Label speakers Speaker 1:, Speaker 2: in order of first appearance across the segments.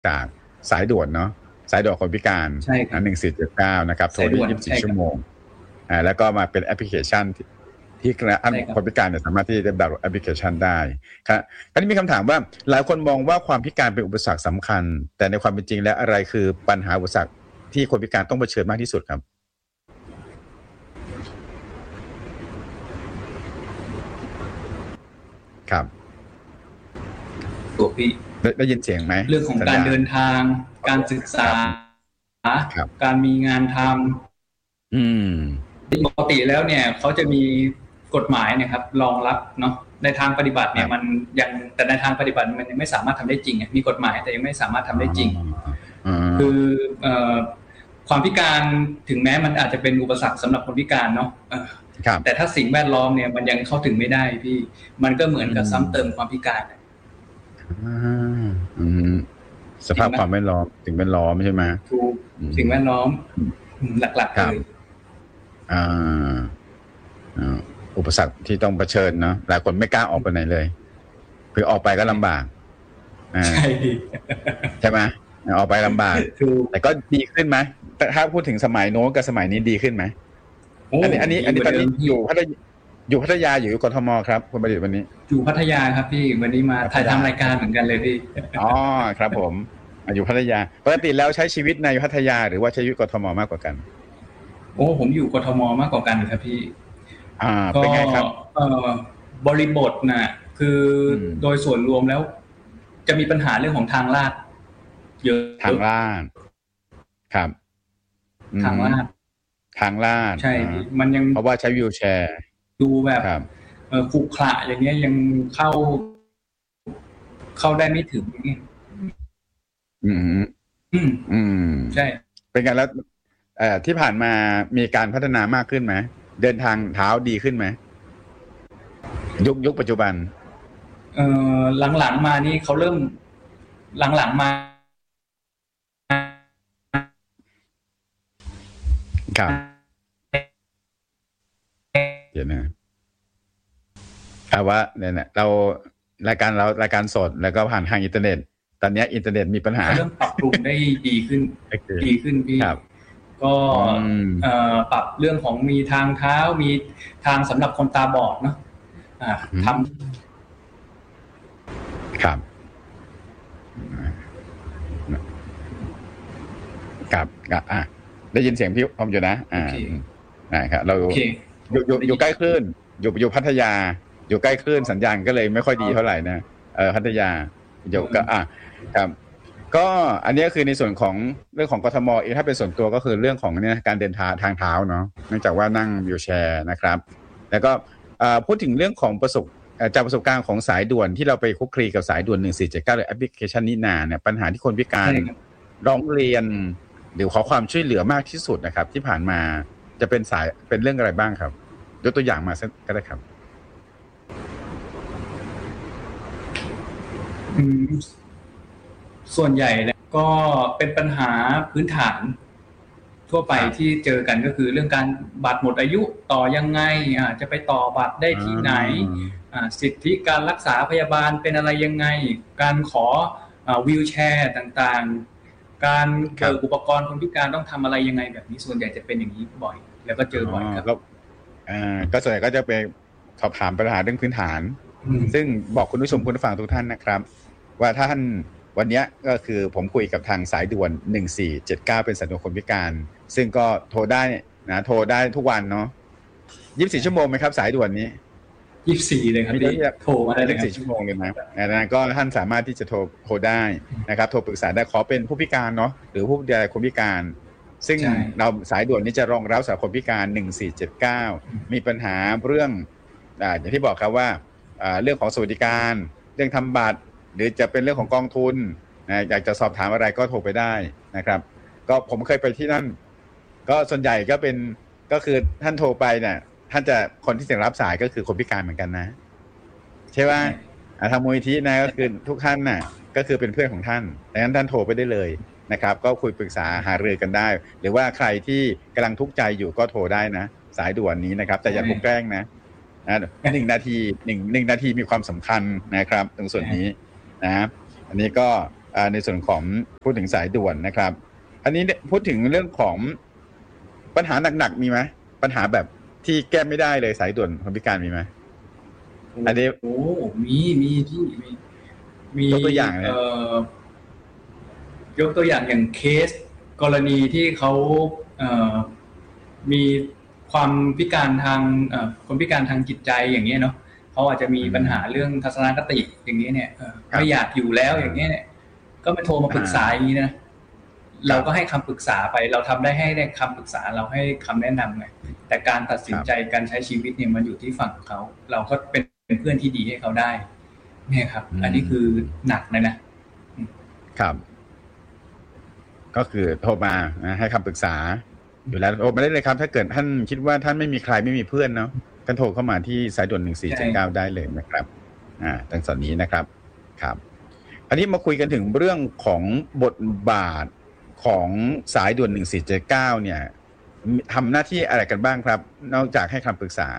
Speaker 1: จากสายด่วนเนาะสายด่วนคนพิการ
Speaker 2: ใช่ครับ
Speaker 1: 1479นะครับโทรได้24ชั่วโมงแล้วก็มาเป็นแอปพลิเคชันที่คนพิการเนี่ยสามารถที่จะดาวน์โหลดแอปพลิเคชันได้ครับคราวนี้มีคำถามว่าหลายคนมองว่าความพิการเป็นอุปสรรคสำคัญแต่ในความเป็นจริงแล้วอะไรคือปัญหาอุปสรรคที่คนพิการต้องเผชิญมากที่สุดครับครับ
Speaker 2: ตัวพี่
Speaker 1: ได้ยินเสียงไหม
Speaker 2: เรื่องของการเดินทางการศึกษาการมีงานทำปกติแล้วเนี่ยเขาจะมีกฎหมายนะครับรองรับเนาะในทางปฏิบัติเนี่ยมันยังแต่ในทางปฏิบัติมันยังไม่สามารถทำได้จริงมีกฎหมายแต่ยังไม่สามารถทำได้จริงคือความพิการถึงแม้มันอาจจะเป็นอุปสรรคสำหรับคนพิการเนาะแต่ถ้าสิ่งแวดล้อมเนี่ยมันยังเข้าถึงไม่ได้พี่มันก็เหมือนกับซ้ำเติมความพิการ
Speaker 1: สภาพความแวดล้อมสิ่งแวดล้อมใช่ไหม
Speaker 2: ถูกสิ่งแวดล้อมหลักๆเลย
Speaker 1: อุปสรรคที่ต้องเผชิญเนาะหลายคนไม่กล้าออกไปไหนเลยคือออกไปก็ลำบากใช่ไหมออกไปลำบากแต่ก็ดีขึ้นไหมแต่ถ้าพูดถึงสมัยโน้นกับสมัยนี้ดีขึ้นไหมอันนี้ตอนนี้อยู่พัทยาอยู่กทมครับคุณประดิษฐ์วันนี้
Speaker 2: อยู่พัทยาครับพี่วันนี้มาถ่ายทำรายการเหมือนกันเลยพี่
Speaker 1: อ๋อครับผมอยู่พัทยาปกติแล้วใช้ชีวิตในพัทยาหรือว่าใช้ชีวิตกทมมากกว่ากัน
Speaker 2: ผมอยู่กทมมากกว่ากันครับพี่
Speaker 1: เป็นไงครับ
Speaker 2: บริบทน่ะคือโดยส่วนรวมแล้วจะมีปัญหาเรื่องของทางลาดเยอะ
Speaker 1: ทางลาดครับ
Speaker 2: ทางลาดใช่มันยัง
Speaker 1: เพราะว่าใช้วีลแชร์
Speaker 2: ดูแบบขรุขระอย่างเงี้ยยังเข้าได้ไม่ถึงใช่
Speaker 1: เป็นไงแล้วที่ผ่านมามีการพัฒนามากขึ้นไหมเดินทางเท้าดีขึ้นไหมยุคปัจจุบัน
Speaker 2: หลังๆมานี่เขาเริ่มหลังๆมา
Speaker 1: ครับเดี๋ยวนะครับว่าเนี่ยเรารายการสดแล้วก็ผ่านทางอินเทอร์เน็ตตอนนี้อินเทอร์เน็ตมีปัญหา
Speaker 2: เริ่มปรับปรุงได้ดีขึ้นพี่ก็ปรับเรื่องของมีทางเท้ามีทางสำหรับคนตาบอดเนาะท
Speaker 1: ำครับได้ยินเสียงพี่พร้อมอยู่นะครับเราอยู่ใกล้คลื่นอยู่พัทยาอยู่ใกล้คลื่นสัญญาณก็เลยไม่ค่อยดีเท่าไหร่นะพัทยาอยู่ก็ครับก็อันนี้คือในส่วนของเรื่องของกทมเองถ้าเป็นส่วนตัวก็คือเรื่องของเนี่ยการเดินทางเท้าเนาะเนื่องจากว่านั่งวีลแชร์นะครับแล้วก็พูดถึงเรื่องของจากประสบการณ์ของสายด่วนที่เราไปคุกคีกับสายด่วน1479หรือแอปพลิเคชันนี้นาเนี่ยปัญหาที่คนพิการร้องเรียนหรือขอความช่วยเหลือมากที่สุดนะครับที่ผ่านมาจะเป็นเรื่องอะไรบ้างครับยกตัวอย่างมาสักก็ได้ครับ
Speaker 2: ส่วนใหญ่เนี่ยก็เป็นปัญหาพื้นฐานทั่วไปที่เจอกันก็คือเรื่องการบัตรหมดอายุต่อยังไงจะไปต่อบัตรได้ที่ไหนสิทธิการรักษาพยาบาลเป็นอะไรยังไงการขอวีลแชร์ต่างๆการเกิดอุปกรณ์คนพิการต้องทำอะไรยังไงแบบนี้ส่วนใหญ่จะเป็นอย่างนี้บ่อยแล้วก็เจอบ่อยครับ
Speaker 1: ก็ส่วนใหญ่ก็จะไปสอบถามปัญหาเรื่องพื้นฐานซึ่งบอกคุณผู้ชมคุณผู้ฟังทุกท่านนะครับว่าถ้าท่านวันนี้ก็คือผมคุยกับทางสายด่วน1479เป็นสายด่วนคนพิการซึ่งก็โทรได้นะโทรได้ทุกวันเนาะ24ชั่วโมงไหมครับสายด่วนนี้
Speaker 2: 24เลยครับโทรมาได้
Speaker 1: 24ชั่วโมงเลยนะนั้นก็ท่านสามารถที่จะโทรได้นะครับโทรปรึกษาได้ขอเป็นผู้พิการเนาะหรือผู้ดูแลคนพิการซึ่งเราสายด่วนนี้จะรองรับสำหรับคนพิการ1479มีปัญหาเรื่องอย่างที่บอกครับว่าเรื่องของสวัสดิการเรื่องทำบัตรหรือจะเป็นเรื่องของกองทุนอยากจะสอบถามอะไรก็โทรไปได้นะครับก็ผมเคยไปที่นั่นก็ส่วนใหญ่ก็คือท่านโทรไปเนี่ยท่านจะคนที่จะรับสายก็คือคนพิการเหมือนกันนะใช่ไหมทางมูลนิธินะก็คือทุกท่านน่ะก็คือเป็นเพื่อนของท่านดังนั้นท่านโทรไปได้เลยนะครับก็คุยปรึกษาหารือกันได้หรือว่าใครที่กำลังทุกข์ใจอยู่ก็โทรได้นะสายด่วนนี้นะครับแต่อย่าโทรแกล้งนะ1 นาที1 นาทีมีความสำคัญนะครับตรงส่วนนี้นะอันนี้ก็ในส่วนของพูดถึงสายด่วนนะครับ อันนี้พูดถึงเรื่องของปัญหาหนักๆมีไหมปัญหาแบบที่แก้ไม่ได้เลยสายด่วนคนพิการมีไหมอันนี้
Speaker 2: โอ้มีที่มี
Speaker 1: ยกตัวอย่างนะ
Speaker 2: ยกตัวอย่างเคสกรณีที่เขามีความพิการทางคนพิการทางจิตใจอย่างเงี้ยเนาะเขาอาจจะมีปัญหาเรื่องทัศนคติอย่างเงี้ยเนี่ยไม่อยากอยู่แล้วอย่างเงี้ยเนี่ยก็ไปโทรมาปรึกษาอย่างนี้นะเราก็ให้คำปรึกษาไปเราทำได้ให้ได้คำปรึกษาเราให้คำแนะนำไงแต่การตัดสินใจการใช้ชีวิตเนี่ยมันอยู่ที่ฝั่งเขาเราก็เป็นเพื่อนที่ดีให้เขาได้เนี่ยครับอันนี้คือหนักนะครับ
Speaker 1: ก็คือโทรมาให้คำปรึกษาอยู่แล้วโทรมาได้เลยครับถ้าเกิดท่านคิดว่าท่านไม่มีใครไม่มีเพื่อนเนาะท่านโทรเข้ามาที่สายด่วน1479ได้เลยนะครับตั้งส่วนนี้นะครับครับอันนี้มาคุยกันถึงเรื่องของบทบาทของสายด่วน1479เนี่ยทำหน้าที่อะไรกันบ้างครับนอกจากให้คำปรึกษา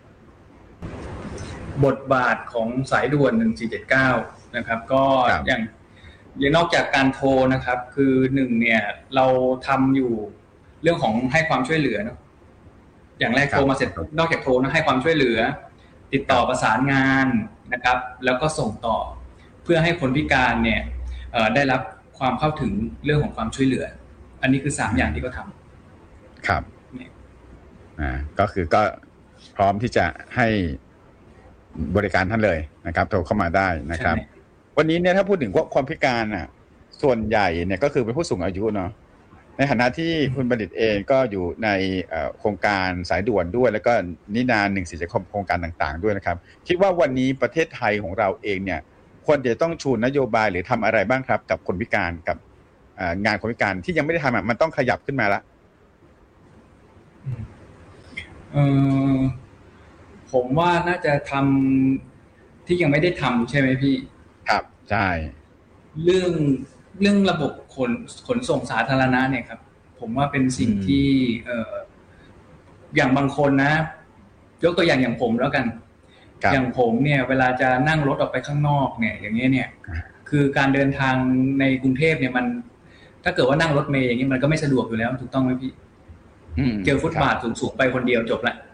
Speaker 2: บทบาทของสายด่วน1479นะครับก็อย่างนอกจากการโทรนะครับคือหนึ่งเนี่ยเราทำอยู่เรื่องของให้ความช่วยเหลือเนาะอย่างแรกโทรมาเสร็จนอกจากโทรนะให้ความช่วยเหลือติดต่อประสานงานนะครับแล้วก็ส่งต่อเพื่อให้คนพิการเนี่ยได้รับความเข้าถึงเรื่องของความช่วยเหลืออันนี้คือ3อย่างที่เขาทำ
Speaker 1: ครับก็คือก็พร้อมที่จะให้บริการท่านเลยนะครับโทรเข้ามาได้นะครับวันนี้เนี่ยถ้าพูดถึงความพิการส่วนใหญ่เนี่ยก็คือเป็นผู้สูงอายุเนาะในฐานะที่คุณบัณฑิตเองก็อยู่ในโครงการสายด่วนด้วยแล้วก็นินาน14โครงการต่างๆด้วยนะครับคิดว่าวันนี้ประเทศไทยของเราเองเนี่ยควรจะต้องชูนโยบายหรือทำอะไรบ้างครับกับคนพิการกับงานคนพิการที่ยังไม่ได้ทำมันต้องขยับขึ้นมาละ
Speaker 2: ผมว่าน่าจะทำที่ยังไม่ได้ทำใช่ไหมพี่
Speaker 1: ครับใช่
Speaker 2: เรื่องระบบขนส่งสาธารณะเนี่ยครับผมว่าเป็นสิ่งที่อย่างบางคนนะยกตัวอย่างผมแล้วกันอย่างผมเนี่ยเวลาจะนั่งรถออกไปข้างนอกเนี่ยอย่างเงี้ยเนี่ยคือการเดินทางในกรุงเทพเนี่ยมันถ้าเกิดว่านั่งรถเมล์อย่างนี้มันก็ไม่สะดวกอยู่แล้วถูกต้องไหมพี่เจอฟุตบาทสูงๆไปคนเดียวจบละ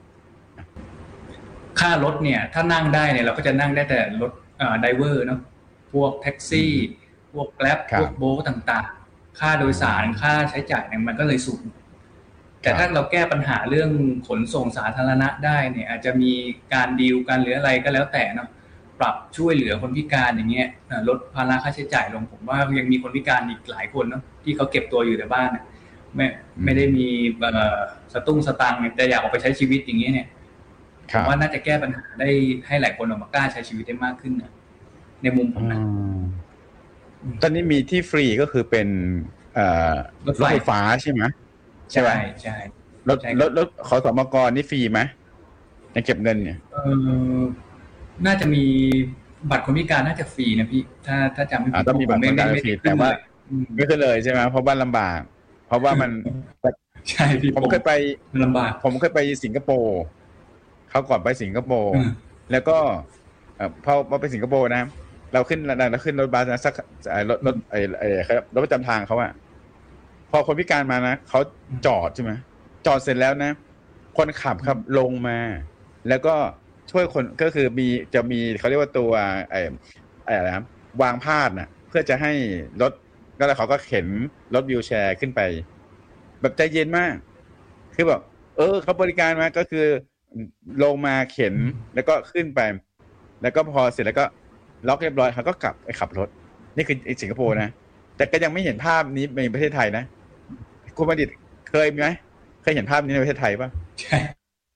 Speaker 2: ค่ารถเนี่ยถ้านั่งได้เนี่ยเราก็จะนั่งได้แต่รถไดเวอร์เนาะพวกแท็กซี่พวกแกร็บพวกโบทต่างๆค่าโดยสารค่าใช้จ่ายเนี่ยมันก็เลยสูงแต่ถ้าเราแก้ปัญหาเรื่องขนส่งสาธารณะได้เนี่ยอาจจะมีการดีลกันหรืออะไรก็แล้วแต่เนาะปรับช่วยเหลือคนพิการอย่างเงี้ยลดภาระค่าใช้จ่ายลงผมว่ายังมีคนพิการอีกหลายคนเนาะที่เขาเก็บตัวอยู่ในบ้านไม่ได้มีสตุ้งสตังค์แต่อยากออกไปใช้ชีวิตอย่างเงี้ยเนี่ยผมว่าน่าจะแก้ปัญหาได้ให้หลายคนออกมากล้าใช้ชีวิตได้มากขึ้นนะในมุมผมนะ
Speaker 1: ตอนนี้มีที่ฟรีก็คือเป็นรถไฟฟ้าใช่ไหม
Speaker 2: ใช่ใช่
Speaker 1: รถขสมกนี่ฟรีไหมในเก็บเงินเนี่ย
Speaker 2: น่าจะมีบัตรคนพิการน่าจะฟรีนะพี่ถ้าจำไม่ผิด
Speaker 1: ต้องมีบัตรคนพิการฟรีแต่ว่าไม่ขึ้นเลยใช่ไหมเพราะบ้านลำบากเพราะว่ามัน
Speaker 2: ใช่พี่
Speaker 1: ผมเคยไป
Speaker 2: ลำบาก
Speaker 1: ผมเคยไปสิงคโปร์เขาก่อนไปสิงคโปร์แล้วก็พอไปสิงคโปร์นะเราขึ้นรถบัสนะสักรถประจำทางเขาอะพอคนพิการมานะเขาจอดใช่ไหมจอดเสร็จแล้วนะคนขับครับลงมาแล้วก็ช่วยคนก็คือจะมีเขาเรียกว่าตัวอะไรนะวางพาดน่ะเพื่อจะให้รถก็แล้วเขาก็เข็นรถวีลแชร์ขึ้นไปแบบใจเย็นมากคือแบบเขาบริการมาก็คือลงมาเข็นแล้วก็ขึ้นไปแล้วก็พอเสร็จแล้วก็ล็อกเรียบร้อยเขาก็กลับไปขับรถนี่คือสิงคโปร์นะแต่ก็ยังไม่เห็นภาพนี้ในประเทศไทยนะคุณบัณฑิตเคยไหมเคยเห็นภาพนี้ในประเทศไทยป่ะ
Speaker 2: ใช่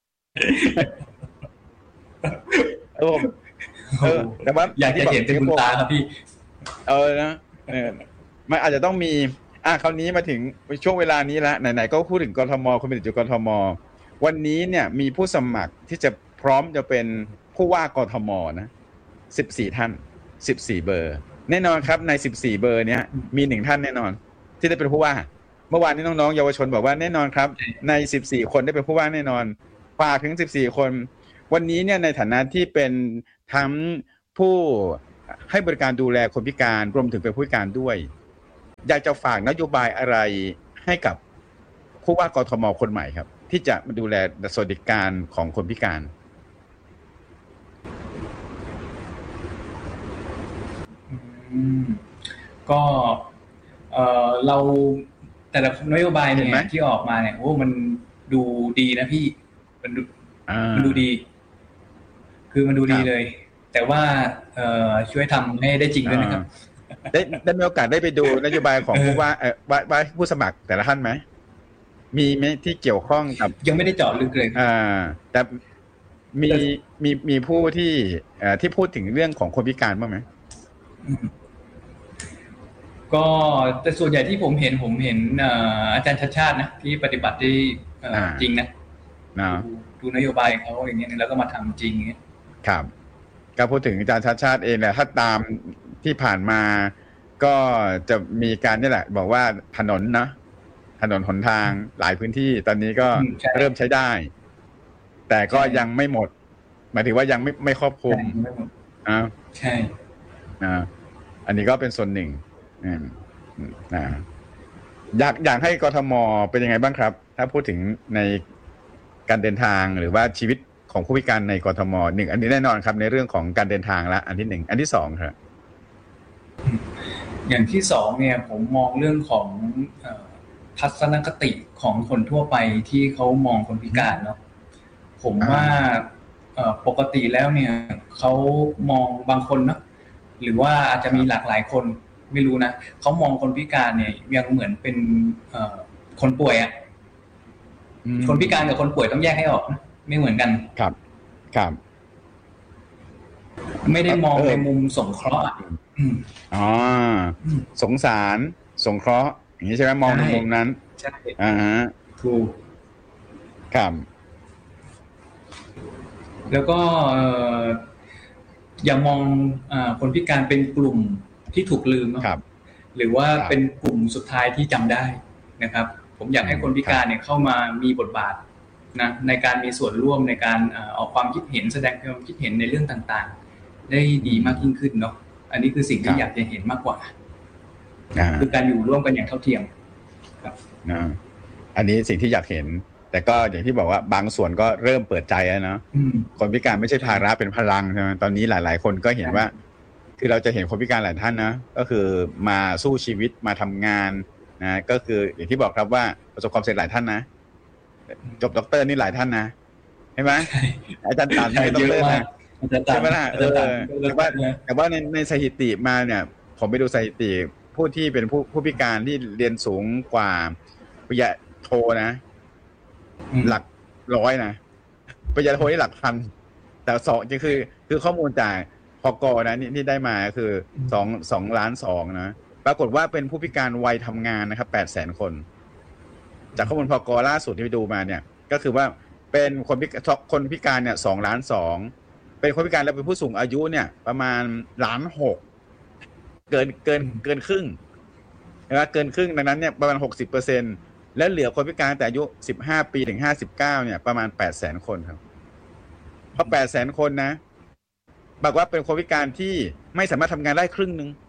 Speaker 1: แต่ว่า
Speaker 2: อยากจะเห็นเป็นบุญตาครับพี่
Speaker 1: นะมันอาจจะต้องมีคราวนี้มาถึงช่วงเวลานี้แล้วไหนๆก็พูดถึงกทมคุณบัณฑิตอยู่กทมวันนี้เนี่ยมีผู้สมัครที่จะพร้อมจะเป็นผู้ว่ากทมนะ14ท่าน14เบอร์แน่นอนครับใน14เบอร์เนี้ยมี1ท่านแน่นอนที่ได้เป็นผู้ว่าเมื่อวานนี้น้องๆเยาวชนบอกว่าแน่นอนครับใน14คนได้เป็นผู้ว่าแน่นอนฝากถึง14คนวันนี้เนี่ยในฐานะที่เป็นทั้งผู้ให้บริการดูแลคนพิการรวมถึงเป็นผู้พิการด้วยอยากจะฝากนโยบายอะไรให้กับผู้ว่ากทมคนใหม่ครับที่จะมาดูแลสวัสดิการของคนพิการ
Speaker 2: ก็เราแต่ละนโยบายเนี่ยที่ออกมาเนี่ยโอ้มันดูดีนะพี่มันดูดีคือมันดูดีเลยแต่ว่าช่วยทำให้ได้จริงด้วยนะครับ
Speaker 1: ได้มีโอกาสได้ไปดูนโยบายของผู้ว่าผู้สมัครแต่ละท่านไหมมีไหมที่เกี่ยวข้องกับ
Speaker 2: ยังไม่ได้เจาะลึกเลย
Speaker 1: แต่มีผู้ที่พูดถึงเรื่องของคนพิการบ้างไหม
Speaker 2: ก็แต่ส่วนใหญ่ที่ผมเห็นอาจารย์ชัชชาตินะที่ปฏิบัติได้จริงนะดูนโยบายเขาอย่างเงี้ยแล้วก็มาทำจริงเงี้ย
Speaker 1: ครับก็พูดถึงอาจารย์ชัชชาติเองแหละถ้าตามที่ผ่านมาก็จะมีการนี่แหละบอกว่าถนนหนทางหลายพื้นที่ตอนนี้ก็เริ่มใช้ได้แต่ก็ยังไม่หมดหมายถึงว่ายังไม่ครอบคลุม
Speaker 2: ใช่
Speaker 1: อันนี้ก็เป็นส่วนหนึ่งอยากให้กทมเป็นยังไงบ้างครับถ้าพูดถึงในการเดินทางหรือว่าชีวิตของผู้พิการในกทมหนึ่งอันนี้แน่นอนครับในเรื่องของการเดินทางละอันที่หนึ่งอันที่สองครับ
Speaker 2: อย่างที่สองเนี่ยผมมองเรื่องของทัศนคติของคนทั่วไปที่เขามองคนพิการเนาะผมว่าปกติแล้วเนี่ยเขามองบางคนเนาะหรือว่าอาจจะมีหลากหลายคนไม่รู้นะเขามองคนพิการเนี่ยยังเหมือนเป็นคนป่วยอ่ะคนพิการกับคนป่วยต้องแยกให้ออกนะไม่เหมือนกัน
Speaker 1: ครับ
Speaker 2: ไม่ได้มองในมุมสงเคราะห์
Speaker 1: สงสารสงเคราะห์อย่างนี้ใช่ไหมมองในมุมนั้น
Speaker 2: ใช่ถูก
Speaker 1: ครับ
Speaker 2: แล้วก็อย่ามองคนพิการเป็นกลุ่มที่ถูกลืมนะครับหรือว่าเป็นกลุ่มสุดท้ายที่จำได้นะครับผมอยากให้คนพิการเนี่ยเข้ามามีบทบาทนะในการมีส่วนร่วมในการออกความคิดเห็นแสดงความคิดเห็นในเรื่องต่างๆได้ดีมากยิ่งขึ้นเนาะอันนี้คือสิ่งที่อยากจะเห็นมากกว่าคือการอยู่ร่วมกันอย่างเท่าเทียมครับ
Speaker 1: อันนี้สิ่งที่อยากเห็นแต่ก็อย่างที่บอกว่าบางส่วนก็เริ่มเปิดใจแล้วเนาะคนพิการไม่ใช่ภาระเป็นพลังใช่ไหมตอนนี้หลายๆคนก็เห็นว่าคือเราจะเห็นคนพิการหลายท่านนะก็คือมาสู้ชีวิตมาทำงานนะก็คืออย่างที่บอกครับว่าประสบความสำเร็จหลายท่านนะจบด็อกเตอร์นี่หลายท่านนะใช่ไหมอาจารย์ตันด็อกเตอร์นะใช่ไหมล่ะแต่ว่าในสถิติมาเนี่ยผมไปดูสถิติผู้ที่เป็นผู้พิการที่เรียนสูงกว่าปริญญาโทนะหลักร้อยนะปริญญาโทนี่หลักพันแต่สองคือข้อมูลจากพกนะนี่ได้มาคือ2.2 ล้านนะปรากฏว่าเป็นผู้พิการวัยทำงานนะครับ800,000 คนจากข้อมูลพกล่าสุดที่ไปดูมาเนี่ยก็คือว่าเป็นคนพิการเนี่ย2.2 ล้านเป็นคนพิการแล้วเป็นผู้สูงอายุเนี่ยประมาณ1.6 ล้านเกินครึ่งนะเกินครึ่งดังนั้นเนี่ยประมาณ 60%และเหลือคนพิการแต่อายุ15 ปีถึง59เนี่ยประมาณ800,000 คนครับเพราะ800,000 คนนะบอกว่าเป็นคนพิการที่ไม่สามารถทำงานได้ครึ่งนึง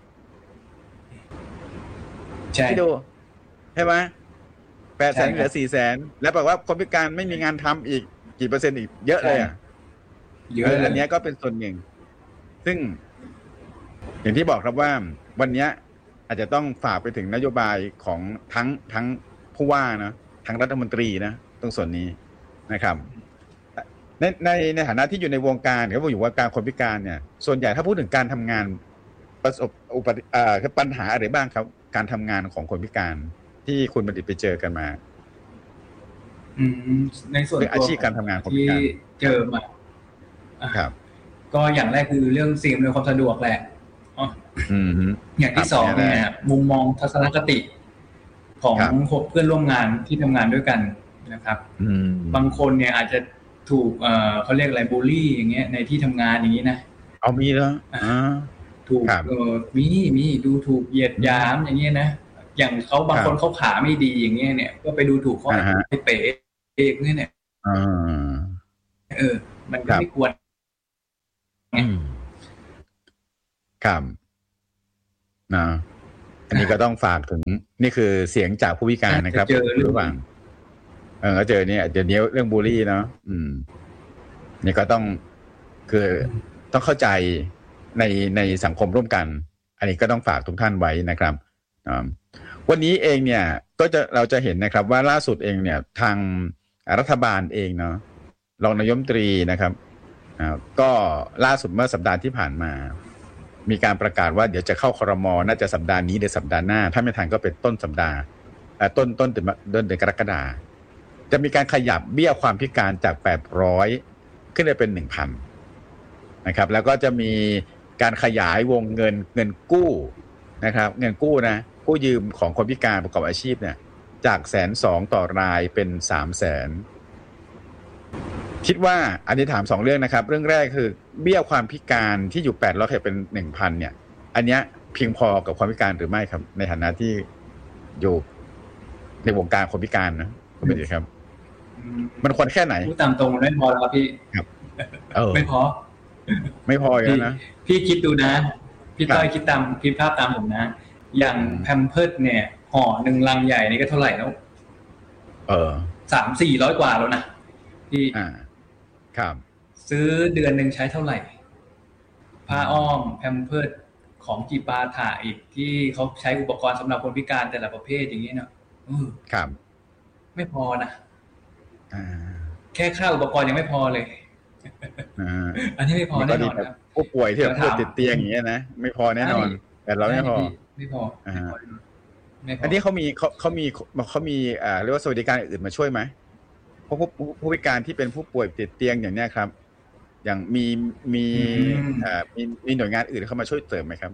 Speaker 2: ใช่
Speaker 1: ดูใช่ไหม800,000เหลือ400,000แล้วบอกว่าคนพิการไม่มีงานทำอีกกี่เปอร์เซ็นต์อีกเยอะเลยเยอะอันนี้ก็เป็นส่วนหนึ่งซึ่งอย่างที่บอกครับว่าวันนี้อาจจะต้องฝากไปถึงนโยบายของทั้งผู้ว่านะทั้งรัฐมนตรีนะตรงส่วนนี้นะครับในฐานะที่อยู่ในวงการก็อยู่วงการคนพิการเนี่ยส่วนใหญ่ถ้าพูดถึงการทำงานประสบปัญหาอะไรบ้างครับการทำงานของคนพิการที่คุณบัณฑิตไปเจอกันมา
Speaker 2: ในส่วน
Speaker 1: อาชีพการทำงาน
Speaker 2: ที่เจอมา
Speaker 1: ครับ
Speaker 2: ก็อย่างแรกคือเรื่องสิ่งอำนวยความสะดวกแหละอย่างที่สองเนี่ยมุมมองทัศนคติของเพื่อนร่วมงานที่ทำงานด้วยกันนะครับบางคนเนี่ยอาจจะถูกเขาเรียกอะไรบูลลี่อย่างเงี้ยในที่ทำงานอย่างนี้นะ
Speaker 1: เอามีแล้ว
Speaker 2: ถูกมีดูถูกเหยียดหยามอย่างเงี้ยนะอย่างเขาบางคนเขาขาไม่ดีอย่างเงี้ยเนี่ยก็ไปดูถูกเขาให้เป๋เนี่ยมันก็ไม่ควร
Speaker 1: ครับนะอันนี้ก็ต้องฝากถึงนี่คือเสียงจากผู้พิการนะครับ
Speaker 2: เจอเรื่อง
Speaker 1: ระหว่างก็เจอเนี่ยเดี๋ยวนี้เรื่องบูลลี่เนาะนี่ก็ต้องคือต้องเข้าใจในสังคมร่วมกัน อันนี้ก็ต้องฝากทุกท่านไว้นะครับวันนี้เองเนี่ยก็เราจะเห็นนะครับว่าล่าสุดเองเนี่ยทางรัฐบาลเองเนาะรองนายกรัฐมนตรีนะครับก็ล่าสุดเมื่อสัปดาห์ที่ผ่านมามีการประกาศว่าเดี๋ยวจะเข้าครม.น่าจะสัปดาห์นี้หรือสัปดาห์หน้าถ้าไม่ทันก็เป็นต้นสัปดาห์ต้นเดือนกรกฎาคมจะมีการขยับเบี้ยความพิการจาก800ขึ้นไปเป็น 1,000 นะครับแล้วก็จะมีการขยายวงเงินกู้นะครับเงินกู้นะกู้ยืมของคนพิการประกอบอาชีพเนี่ยจาก120,000ต่อรายเป็น 300,000 คิดว่าอันนี้ถาม2เรื่องนะครับเรื่องแรกคือเบี้ยความพิการที่อยู่800เป็น 1,000 เนี่ยอันเนี้ยเพียงพอกับความพิการหรือไม่ครับในฐานะที่อยู่ในวงการคนพิการนะคุณเป็นยังไงครับมันควรแค่ไหน
Speaker 2: พูดตามตรงมันไม่พอแล้วครับพี่
Speaker 1: ครับ
Speaker 2: ไม่พอ
Speaker 1: แล้วนะ
Speaker 2: พี่คิดดูนะพี่ต้อยคิดภาพตามผมนะอย่างแพมเพิร์สเนี่ยห่อหนึ่งลังใหญ่นี่ก็เท่าไหร่แล้ว300-400 กว่าแล้วนะพี่
Speaker 1: ครับ
Speaker 2: ซื้อเดือนหนึ่งใช้เท่าไหร่ผ้าอ้อมแพมเพิร์สของจีปาถะอีกที่เขาใช้อุปกรณ์สำหรับคนพิการแต่ละประเภทอย่างนี้เนาะ
Speaker 1: ครับ
Speaker 2: ไม่พอนะแค่ค่าอุปกรณ์ยังไม่พอเลยอันนี้ไม่พอแน่นอนครับ
Speaker 1: ผู้ป่วยที่แบบติดเตียงอย่างเงี้ยนะไม่พอแน่นอนแต่เราไม่พออันนี้เขามีเรียกว่าสวัสดิการอื่นมาช่วยไหมเพราะผู้พิการที่เป็นผู้ป่วยติดเตียงอย่างเนี้ยครับอย่างมีหน่วยงานอื่นเข้ามาช่วยเสริมไหมครับ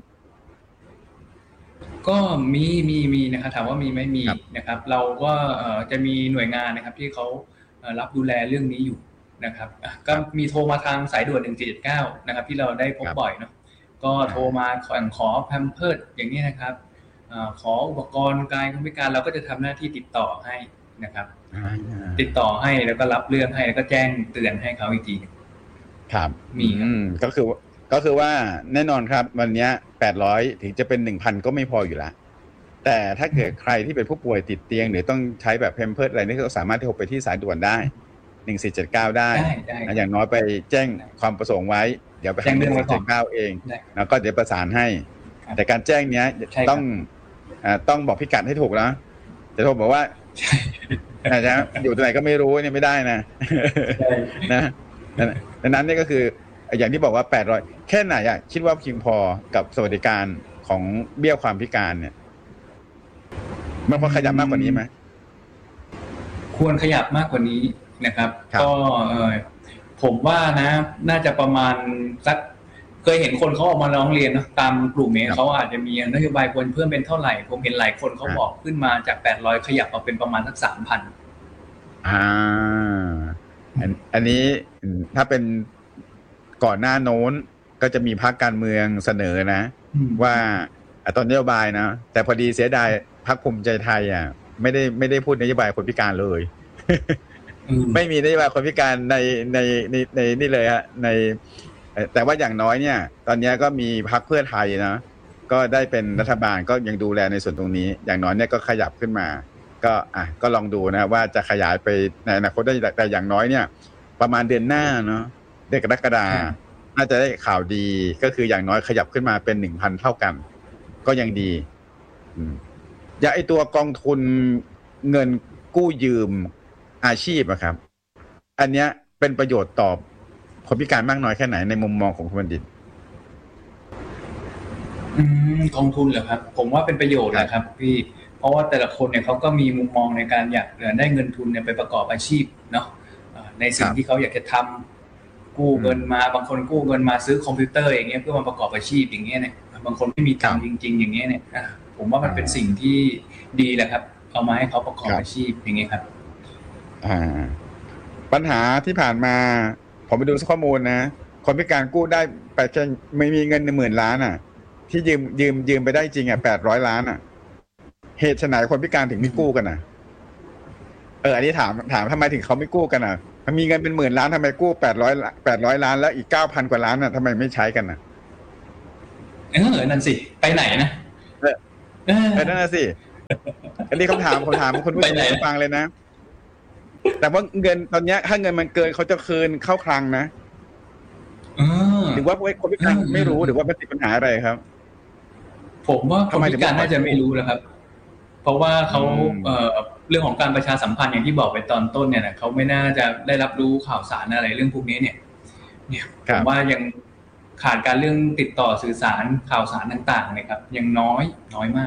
Speaker 2: ก็มีนะครับถามว่ามีไหมมีนะครับเราก็จะมีหน่วยงานนะครับที่เขารับดูแลเรื่องนี้อยู่นะครับก็มีโทรมาทางสายด่วน1479นะครับที่เราได้พบบ่อยเนาะก็โทรมาขอแพมเพิร์สอย่างนี้นะครับขออุปกรณ์กายคนพิการเราก็จะทำหน้าที่ติดต่อให้นะครับติดต่อให้แล้วก็รับเรื่องให้แล้วก็แจ้งเตือนให้เขาอีกที
Speaker 1: ครับมีก็คือว่าแน่นอนครับวันนี้800ถึงจะเป็น 1,000 ก็ไม่พออยู่ละแต่ถ้าเกิดใครที่เป็นผู้ป่วยติดเตียงหรือต้องใช้แบบแพมเพิร์สอะไรนี่ก็สามารถโทรไปที่สายด่วนได้1479ได้อย่างน้อยไปแจ้งความประสงค์ไว้เดี๋ยวไปให้1479เองแล้วก็เดี๋ยวประสานให้แต่การแจ้งเนี้ยต้องบอกพิกัดให้ถูกนะจะโทรบอกว่านะอยู่ตรงไหนก็ไม่รู้เนี่ยไม่ได้นะดังนั้นนี่ก็คืออย่างที่บอกว่า800แค่ไหนอ่ะคิดว่าเพียงพอกับสวัสดิการของเบี้ยความพิการเนี่ยมันพอขยับมากกว่านี้ไหม
Speaker 2: ควรขยับมากกว่านี้นะครับก็ผมว่านะน่าจะประมาณสักเคยเห็นคนเขาออกมาร้องเรียนนะตามกลุ่มเองเขาอาจจะมีนโยบายควรเพิ่มเป็นเท่าไหร่ผมเห็นหลายคนเขาบอกขึ้นมาจาก800ขยับมาเป็นประมาณสัก 3,000
Speaker 1: อันนี้ถ้าเป็นก่อนหน้าโน้นก็จะมีพรรคการเมืองเสนอนะว่าตอนนโยบายนะแต่พอดีเสียดายพรรคภูมิใจไทยไม่ได้พูดนโยบายคนพิการเลยไม่มีนโยบายคนพิการในนี่เลยฮะในแต่ว่าอย่างน้อยเนี่ยตอนนี้ก็มีพรรคเพื่อไทยนะก็ได้เป็นรัฐบาลก็ยังดูแลในส่วนตรงนี้อย่างน้อยเนี่ยก็ขยับขึ้นมาก็ลองดูนะว่าจะขยายไปในอนาคตได้แต่อย่างน้อยเนี่ยประมาณเดือนหน้าเนาะเดือนกรกฎาคมน่าจะได้ข่าวดีก็คืออย่างน้อยขยับขึ้นมาเป็น 1,000 เท่ากันก็ยังดีอย่างไอตัวกองทุนเงินกู้ยืมอาชีพอะครับอันเนี้ยเป็นประโยชน์ต่อคนพิการมากน้อยแค่ไหนในมุมมองของคุณบัณฑิต
Speaker 2: กองทุนเหรอครับผมว่าเป็นประโยชน์นะครับพี่เพราะว่าแต่ละคนเนี่ยเขาก็มีมุมมองในการอยากได้เงินทุนเนี่ยไปประกอบอาชีพเนาะในสิ่งที่เขาอยากจะทำกู้เงินมาบางคนกู้เงินมาซื้อคอมพิวเตอร์อย่างเงี้ยเพื่อมาประกอบอาชีพอย่างเงี้ยเนี่ยบางคนไม่มีตังค์จริงๆอย่างเงี้ยเนี่ยผมว่ามันเป็นสิ่งที่ดีแหละครับเอามาให้เขาประกอบอาชีพอย่างเงี้ยครับ
Speaker 1: ปัญหาที่ผ่านมาผมไปดูข้อมูลนะคนพิการกู้ได้ไปแค่ไม่มีเงิน10,000 ล้านที่ยืมไปได้จริง800 ล้านเหตุไฉนคนพิการถึงไม่กู้กันอันนี้ถามทำไมถึงเขาไม่กู้กันมันมีเงินเป็น10,000 ล้านทำไมกู้800 ล้านแล้วอีก 9,000 กว่าล้านทำไมไม่ใช้กัน
Speaker 2: นั่นสิไปไหนนะ
Speaker 1: นั่นน่ะสิอันนี้คำถามผมถามคุณผู้ชมฟังเลยนะแต่ว่าเงินตอนนี้ถ้าเงินมันเกินเขาจะคืนเข้าคลังนะหรือว่าคนพิการไม่รู้หรือว่ามันติดปัญหาอะไรครับ
Speaker 2: ผมว่าคนพิการน่าจะไม่รู้นะครับเพราะว่าเขาเรื่องของการประชาสัมพันธ์อย่างที่บอกไปตอนต้นเนี่ยนะเขาไม่น่าจะได้รับรู้ข่าวสารอะไรเรื่องพวกนี้เนี่ยผมว่ายังขาดการเรื่องติดต่อสื่อสารข่าวสารต่างๆนะครับยังน้อยมาก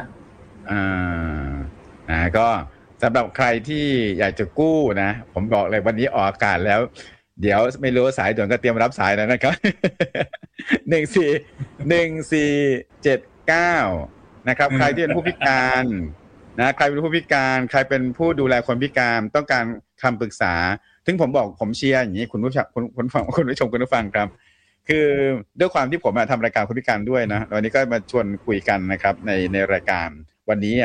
Speaker 1: ก็สำหรับใครที่อยากจะกู้นะผมบอกเลยวันนี้ออกอากาศแล้วเดี๋ยวไม่รู้สายด่วนก็เตรียมรับสายแล้วนะครับ141479นะครับใครที่เป็นผู้พิการนะใครเป็นผู้พิการใครเป็นผู้ดูแลคนพิการต้องการคำปรึกษาถึงผมบอกผมเชียร์อย่างนี้คุณผู้ชมคุณผู้ฟังครับคือด้วยความที่ผมทำรายการคนพิการด้วยนะวันนี้ก็มาชวนคุยกันนะครับในรายการวันนี้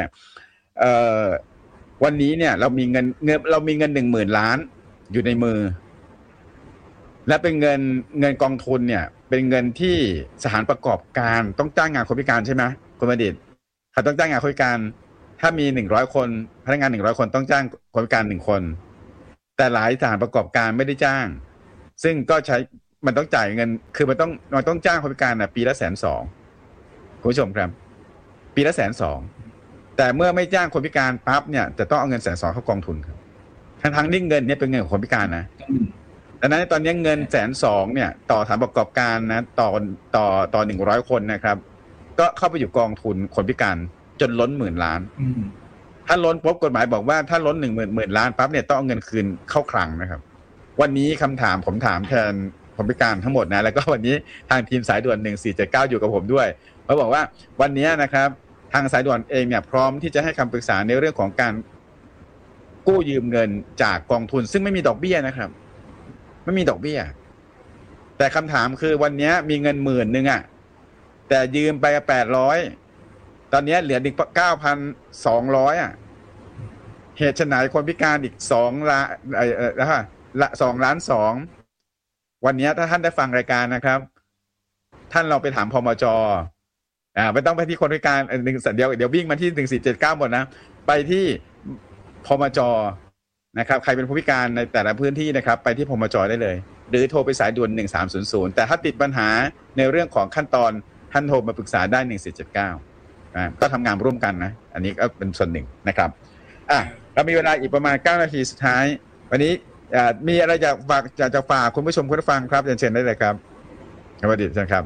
Speaker 1: วันนี้เนี่ยเรามีเงิน 10,000 ล้านอยู่ในมือและเป็นเงินกองทุนเนี่ยเป็นเงินที่สถานประกอบการต้องจ้างงานคนพิการใช่ไหมคุณบัณฑิตเขาต้องจ้างงานคนพิการถ้ามี100คนพนักงาน100คนต้องจ้างคนพิการ1คนแต่หลายสถานประกอบการไม่ได้จ้างซึ่งก็ใช้มันต้องจ่ายเงินคือมันต้องจ้างคนพิการปีละ120,000คุณผู้ชมครับปีละ120,000แต่เมื่อไม่จ้างคนพิการปั๊บเนี่ยจะต้องเอาเงิน120,000เข้ากองทุนครับทั้งนี้เงินเนี่ยเป็นเงินของคนพิการนะดังนั้นตอนนี้เงิน120,000เนี่ยต่อสถานประกอบการนะต่อ100คนนะครับก็เข้าไปอยู่กองทุนคนพิการจนล้น10,000 ล้านถ้าล้นปุ๊บกฎหมายบอกว่าถ้าล้น10,000 ล้านปั๊บเนี่ยต้องเอาเงินคืนเข้าคลังนะครับวันนี้ผมถามแทนคนพิการทั้งหมดนะแล้วก็วันนี้ทางทีมสายด่วน1479อยู่กับผมด้วยเขาบอกว่าวันนี้นะครับทางสายด่วนเองเนี่ยพร้อมที่จะให้คำปรึกษาในเรื่องของการกู้ยืมเงินจากกองทุนซึ่งไม่มีดอกเบี้ยนะครับไม่มีดอกเบี้ยแต่คำถามคือวันนี้มีเงิน10,000อ่ะแต่ยืมไป800ตอนนี้เหลืออีก9,200อ่ะเหตุไฉนคนพิการอีก2 ล้าน2 ล้าน 2วันนี้ถ้าท่านได้ฟังรายการนะครับท่านเราไปถามพมจ.ไม่ต้องไปที่คนพิการเดี๋ยววิ่งมาที่1479หมดนะไปที่พมจ.นะครับใครเป็นผู้พิการในแต่ละพื้นที่นะครับไปที่พมจ.ได้เลยหรือโทรไปสายด่วน1300แต่ถ้าติดปัญหาในเรื่องของขั้นตอนท่านโทรมาปรึกษาได้1479ก็ทำงานร่วมกันนะอันนี้ก็เป็นส่วนหนึ่งนะครับเรามีเวลาอีกประมาณ9 นาทีสุดท้ายวันนี้มีอะไรจะฝากคุณผู้ชมคุณผู้ฟังครับเชิญได้เลยครับสวัสดีครับ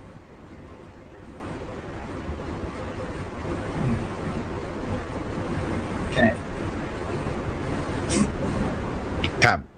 Speaker 1: ครับ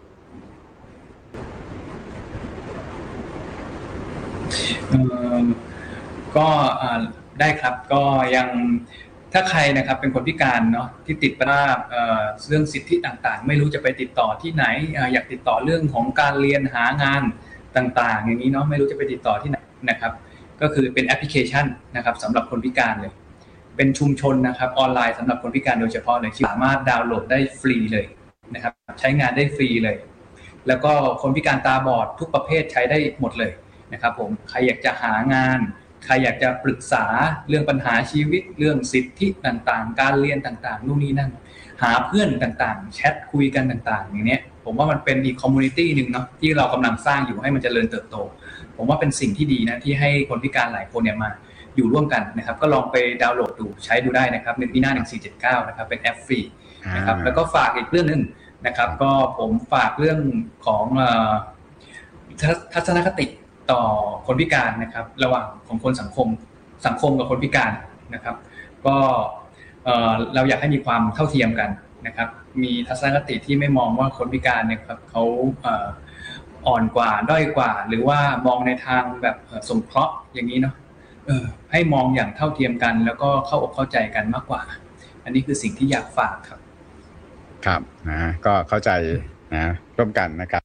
Speaker 2: ก็ได้ครับก็ยังถ้าใครนะครับเป็นคนพิการเนาะที่ติดปัญหาเรื่องสิทธิต่างๆไม่รู้จะไปติดต่อที่ไหนอยากติดต่อเรื่องของการเรียนหางานต่างๆอย่างนี้เนาะไม่รู้จะไปติดต่อที่ไหนนะครับก็คือเป็นแอปพลิเคชันนะครับสำหรับคนพิการเลยเป็นชุมชนนะครับออนไลน์สำหรับคนพิการโดยเฉพาะเลยที่สามารถดาวน์โหลดได้ฟรีเลยนะครับใช้งานได้ฟรีเลยแล้วก็คนพิการตาบอดทุกประเภทใช้ได้หมดเลยนะครับผมใครอยากจะหางานใครอยากจะปรึกษาเรื่องปัญหาชีวิตเรื่องสิทธิต่างๆการเรียนต่างๆนู่นนี่นั่นหาเพื่อนต่างๆแชทคุยกันต่างๆอย่างเนี้ยผมว่ามันเป็นอีกคอมมูนิตี้นึงเนาะที่เรากำลังสร้างอยู่ให้มันเจริญเติบโตผมว่าเป็นสิ่งที่ดีนะที่ให้คนพิการหลายคนเนี่ยมาอยู่ร่วมกันนะครับก็ลองไปดาวน์โหลดดูใช้ดูได้นะครับมีหน้า1479นะครับเป็นแอปฟรีนะครับแล้วก็ฝากอีกเรื่องนึงนะครับก็ผมฝากเรื่องของทัศนคติต่อคนพิการนะครับระหว่างของคนสังคมกับคนพิการนะครับก็เราอยากให้มีความเท่าเทียมกันนะครับมีทัศนคติที่ไม่มองว่าคนพิการเนี่ยครับเขาอ่อนกว่าด้อยกว่าหรือว่ามองในทางแบบสงเคราะห์อย่างนี้เนาะให้มองอย่างเท่าเทียมกันแล้วก็เข้าอกเข้าใจกันมากกว่าอันนี้คือสิ่งที่อยากฝากครับ
Speaker 1: ครับนะก็เข้าใจนะร่วมกันนะครับ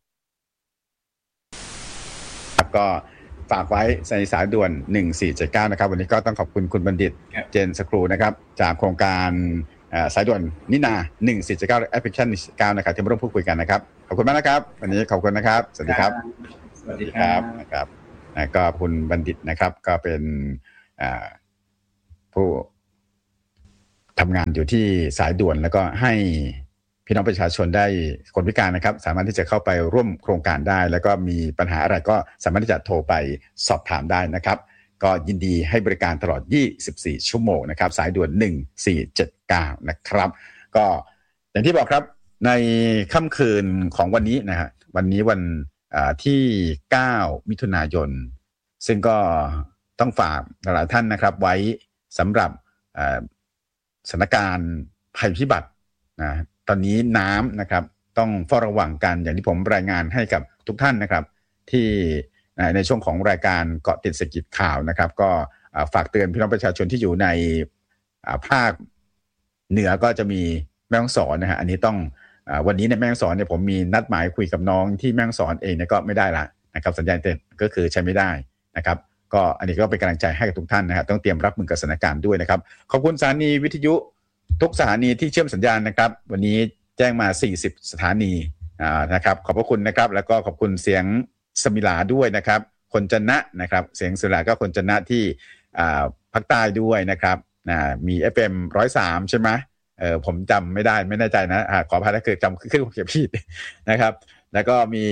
Speaker 1: ก็ฝากไว้ในสายด่วน1479นะครับวันนี้ก็ต้องขอบคุณคุณบัณฑิตเจนสครูนะครับจากโครงการสายด่วนนินา1479แอปพลิเคชัน19นะครับที่มาร่วมพูดคุยกันนะครับขอบคุณมากนะครับวันนี้ขอบคุณนะครับสวัสดีครับ
Speaker 2: สวัสดีครับ
Speaker 1: นะครับก็คุณบัณฑิตนะครับก็เป็นผู้ทำงานอยู่ที่สายด่วนแล้วก็ให้พี่น้องประชาชนได้คนพิการนะครับสามารถที่จะเข้าไปร่วมโครงการได้แล้วก็มีปัญหาอะไรก็สามารถที่จะโทรไปสอบถามได้นะครับก็ยินดีให้บริการตลอด24ชั่วโมงนะครับสายด่วน1479นะครับก็อย่างที่บอกครับในค่ำคืนของวันนี้นะฮะวันนี้วันที่9มิถุนายนซึ่งก็ต้องฝากหลายท่านนะครับไว้สำหรับสถานการณ์ภัยพิบัตินะตอนนี้น้ำนะครับต้องเฝ้าระวังกันอย่างที่ผมรายงานให้กับทุกท่านนะครับที่ในช่วงของรายการเกาะติดเศรษฐกิจข่าวนะครับก็ฝากเตือนพี่น้องประชาชนที่อยู่ในภาคเหนือก็จะมีแม่ฮ่องสอนนะฮะอันนี้ต้องวันนี้ในแม่ฮ่องสอนเนี่ยผมมีนัดหมายคุยกับน้องที่แม่ฮ่องสอนเองเนี่ยก็ไม่ได้ละนะครับสัญญาณอินเทอร์เน็ตก็คือใช้ไม่ได้นะครับก็อันนี้ก็เป็นกำลังใจให้กับทุกท่านนะครับต้องเตรียมรับมือกับสถานการณ์ด้วยนะครับขอบคุณสถานีวิทยุทุกสถานีที่เชื่อมสัญญาณนะครับวันนี้แจ้งมา40สถานีนะครับขอบพระคุณนะครับแล้วก็ขอบคุณเสียงสมิลาด้วยนะครับคนจันนะนะครับเสียงสมิลาก็คนจันนะที่ภาคใต้ด้วยนะครับมี FM 103ใช่ไหมผมจำไม่ได้ไม่แน่ใจนะขออภัยถ้าเกิดจำขึ้นเขียนผิดนะครับแล้วก็มี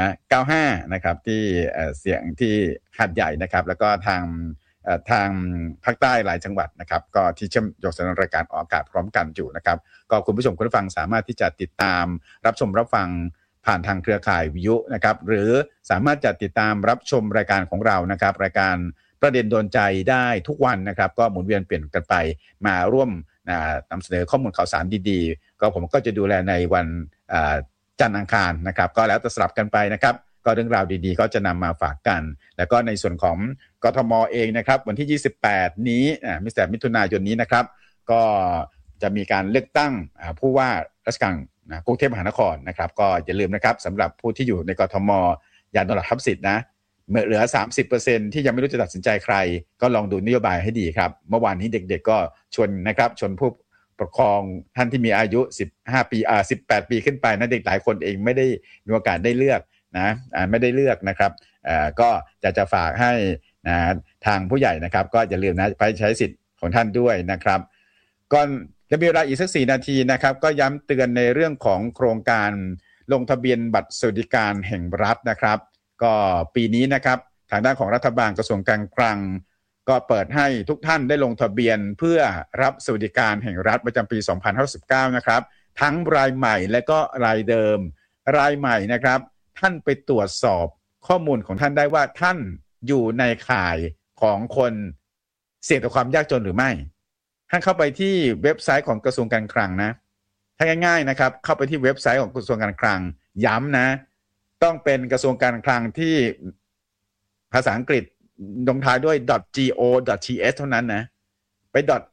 Speaker 1: 95นะครับที่เสียงที่หาดใหญ่นะครับแล้วก็ทางภาคใต้หลายจังหวัดนะครับก็ที่เชื่อมโยงสัญญาณรายการออกอากาศพร้อมกันอยู่นะครับก็คุณผู้ชมคุณผู้ฟังสามารถที่จะติดตามรับชมรับฟังผ่านทางเครือข่ายวิทยุนะครับหรือสามารถจะติดตามรับชมรายการของเรานะครับรายการประเด็นโดนใจได้ทุกวันนะครับก็หมุนเวียนเปลี่ยนกันไปมาร่วมนำเสนอข้อมูลข่าวสารดีๆก็ผมก็จะดูแลในวันจันทร์อังคารนะครับก็แล้วแต่สลับกันไปนะครับก็เรื่องราวดีๆก็จะนำมาฝากกันแล้วก็ในส่วนของกทมเองนะครับวันที่28นี้มิถุนายนนี้นะครับก็จะมีการเลือกตั้งผู้ว่าราชการกรุงเทพมหานครนะครับก็อย่าลืมนะครับสำหรับผู้ที่อยู่ในกทมอย่านอนหลับทับสิทธิ์นะเหลือ 30% ที่ยังไม่รู้จะตัดสินใจใครก็ลองดูนโยบายให้ดีครับเมื่อวานนี้เด็กๆก็ชวนนะครับชวนผู้ปกครองท่านที่มีอายุ15ปี18ปีขึ้นไปนะเด็กหลายคนเองไม่ได้มีโอกาสได้เลือกนะไม่ได้เลือกนะครับก็จะฝากให้ทางผู้ใหญ่นะครับก็อย่าลืมนะไปใช้สิทธิ์ของท่านด้วยนะครับก่อนจะมีเวลาอีกสัก4นาทีนะครับก็ย้ำเตือนในเรื่องของโครงการลงทะเบียนบัตรสวัสดิการแห่งรัฐนะครับก็ปีนี้นะครับทางด้านของรัฐบาลกระทรวงการคลังก็เปิดให้ทุกท่านได้ลงทะเบียนเพื่อรับสวัสดิการแห่งรัฐประจำปี2519นะครับทั้งรายใหม่และก็รายเดิมรายใหม่นะครับท่านไปตรวจสอบข้อมูลของท่านได้ว่าท่านอยู่ในข่ายของคนเสี่ยงต่อความยากจนหรือไม่ท่านเข้าไปที่เว็บไซต์ของกระทรวงการคลังนะถ้าง่ายๆนะครับเข้าไปที่เว็บไซต์ของกระทรวงการคลังย้ำนะต้องเป็นกระทรวงการคลังที่ภาษาอังกฤษลงท้ายด้วย .go.th เท่านั้นนะไป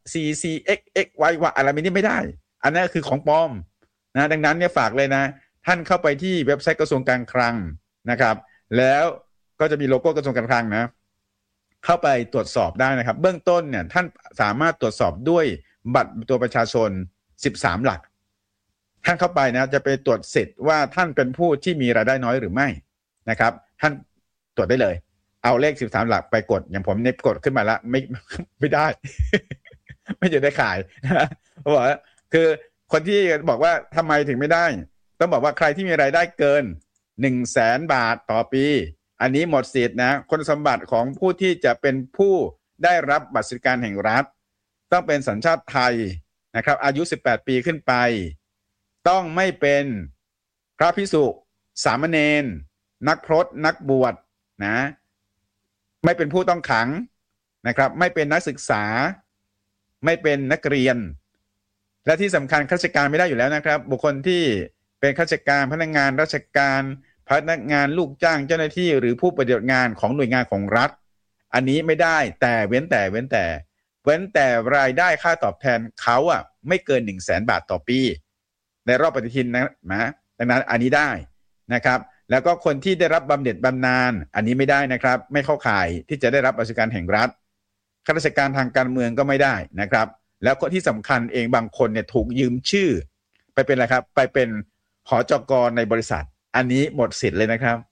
Speaker 1: .ccxxy อะไรไม่ได้อันนั้นคือของปลอมนะดังนั้นเนี่ยฝากเลยนะท่านเข้าไปที่เว็บไซต์กระทรวงการคลังนะครับแล้วก็จะมีโลโก้กระทรวงการคลังนะเข้าไปตรวจสอบได้นะครับเบื้องต้นเนี่ยท่านสามารถตรวจสอบด้วยบัตรตัวประชาชน13หลักท่านเข้าไปนะจะไปตรวจสิทธิ์ว่าท่านเป็นผู้ที่มีรายได้น้อยหรือไม่นะครับท่านตรวจได้เลยเอาเลข13หลักไปกดอย่างผมเนี่ยกดขึ้นมาแล้วไม่ได้ ไม่จะได้ขายนะบอกว่าคือคนที่บอกว่าทำไมถึงไม่ได้ต้องบอกว่าใครที่มีรายได้เกิน 100,000 บาทต่อปีอันนี้หมดสิทธิ์นะคุณสมบัติของผู้ที่จะเป็นผู้ได้รับบัตรสวัสดิการแห่งรัฐต้องเป็นสัญชาติไทยนะครับอายุ18ปีขึ้นไปต้องไม่เป็นพระภิกษุสามเณรนักพรตนักบวชนะไม่เป็นผู้ต้องขังนะครับไม่เป็นนักศึกษาไม่เป็นนักเรียนและที่สำคัญข้าราชการไม่ได้อยู่แล้วนะครับบุคคลที่เป็นข้าราชการพนักงานราชการพนักงานลูกจ้างเจ้าหน้าที่หรือผู้ปฏิบัติงานของหน่วยงานของรัฐอันนี้ไม่ได้แต่เว้นแต่รายได้ค่าตอบแทนเขาไม่เกิน 100,000 บาทต่อปีในรอบปฏิทินนะดังนั้นอันนี้ได้นะครับแล้วก็คนที่ได้รับบำเหน็จบำนาญอันนี้ไม่ได้นะครับไม่เข้าข่ายที่จะได้รับบัตรสวัสดิการแห่งรัฐข้าราชการทางการเมืองก็ไม่ได้นะครับแล้วก็ที่สำคัญเองบางคนเนี่ยถูกยืมชื่อไปเป็นอะไรครับไปเป็นหจก.ในบริษัทอันนี้หมดสิทธิ์เลยนะครับ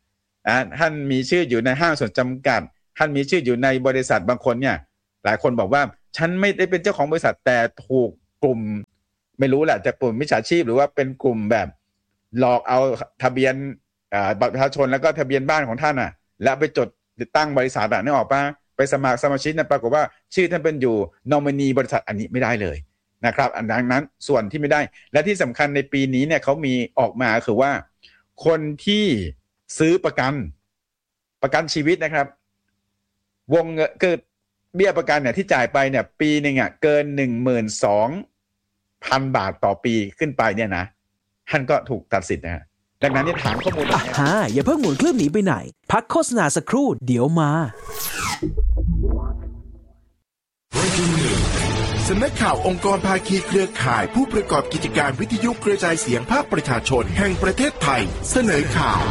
Speaker 1: ท่านมีชื่ออยู่ในห้างส่วนจำกัดท่านมีชื่ออยู่ในบริษัทบางคนเนี่ยหลายคนบอกว่าฉันไม่ได้เป็นเจ้าของบริษัทแต่ถูกกลุ่มไม่รู้แหละจะกลุ่มมิจฉาชีพหรือว่าเป็นกลุ่มแบบหลอกเอาทะเบียนบัตรประชาชนแล้วก็ทะเบียนบ้านของท่านแล้วไปจดติดตั้งบริษัทนึกออกปะไปสมัครสมาชิกปรากฏว่าชื่อท่านเป็นอยู่นอมินีบริษัทอันนี้ไม่ได้เลยนะครับดังนั้นส่วนที่ไม่ได้และที่สำคัญในปีนี้เนี่ยเขามีออกมาคือว่าคนที่ซื้อประกันชีวิตนะครับวงเงินเกิดเบี้ยประกันเนี่ยที่จ่ายไปเนี่ยปีนึงเกิน 12,000 บาทต่อปีขึ้นไปเนี่ยนะท่านก็ถูกตัดสิทธิ์นะดังนั้นเนี่ยถามข้อมูล
Speaker 3: อย่าเพิ่งหมุนเครื่องหนีไปไหนพักโฆษณาสักครู่เดี๋ยวมา
Speaker 4: สำนักข่าวองค์กรภาคีเครือข่ายผู้ประกอบกิจการวิทยุกระจายเสียงภาคประชาชนแห่งประเทศไทยเสนอข่าว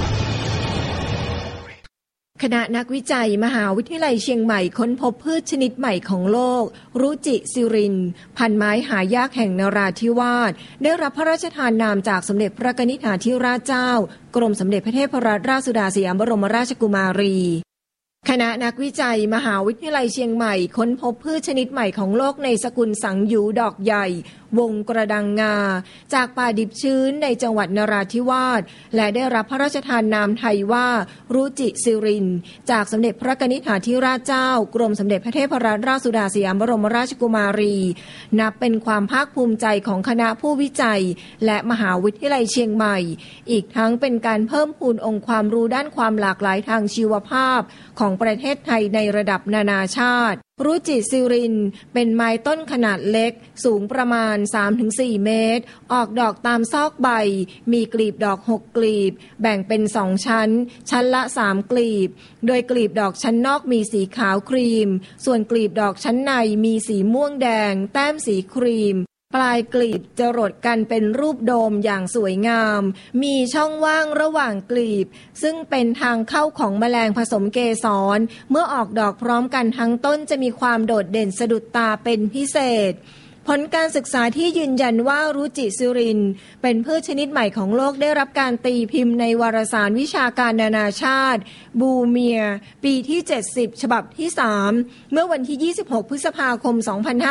Speaker 5: คณะนักวิจัยมหาวิทยาลัยเชียงใหม่ค้นพบพืชชนิดใหม่ของโลกรุจิซิรินพันไม้หายากแห่งนราธิวาสได้รับพระราชทานนามจากสมเด็จพระนิธิธิราชเจ้ากรมสมเด็จพระเทพรัตนราชสุดาสยามบรมราชกุมารีคณะนักวิจัยมหาวิทยาลัยเชียงใหม่ค้นพบพืชชนิดใหม่ของโลกในสกุลสังหยูดอกใหญ่วงกระดังงาจากป่าดิบชื้นในจังหวัดนราธิวาสและได้รับพระราชทานนามไทยว่ารุจิซิรินจากสมเด็จพระนิธิธิราชเจ้ากรมสมเด็จพระเทพรัตนราชสุดาสยามบรมราชกุมารีนับเป็นความภาคภูมิใจของคณะผู้วิจัยและมหาวิทยาลัยเชียงใหม่อีกทั้งเป็นการเพิ่มพูนองค์ความรู้ด้านความหลากหลายทางชีวภาพของประเทศไทยในระดับนานาชาติรุจิซิรินเป็นไม้ต้นขนาดเล็กสูงประมาณ 3-4 เมตรออกดอกตามซอกใบมีกลีบดอก6กลีบแบ่งเป็น2ชั้นชั้นละ3กลีบโดยกลีบดอกชั้นนอกมีสีขาวครีมส่วนกลีบดอกชั้นในมีสีม่วงแดงแต้มสีครีมปลายกลีบจะรดกันเป็นรูปโดมอย่างสวยงามมีช่องว่างระหว่างกลีบซึ่งเป็นทางเข้าของแมลงผสมเกสรเมื่อออกดอกพร้อมกันทั้งต้นจะมีความโดดเด่นสะดุดตาเป็นพิเศษผลการศึกษาที่ยืนยันว่ารุจิซิรินเป็นพืชชนิดใหม่ของโลกได้รับการตีพิมพ์ในวารสารวิชาการนานาชาติบูเมียปีที่70ฉบับที่3เมื่อวันที่26พฤษภาคม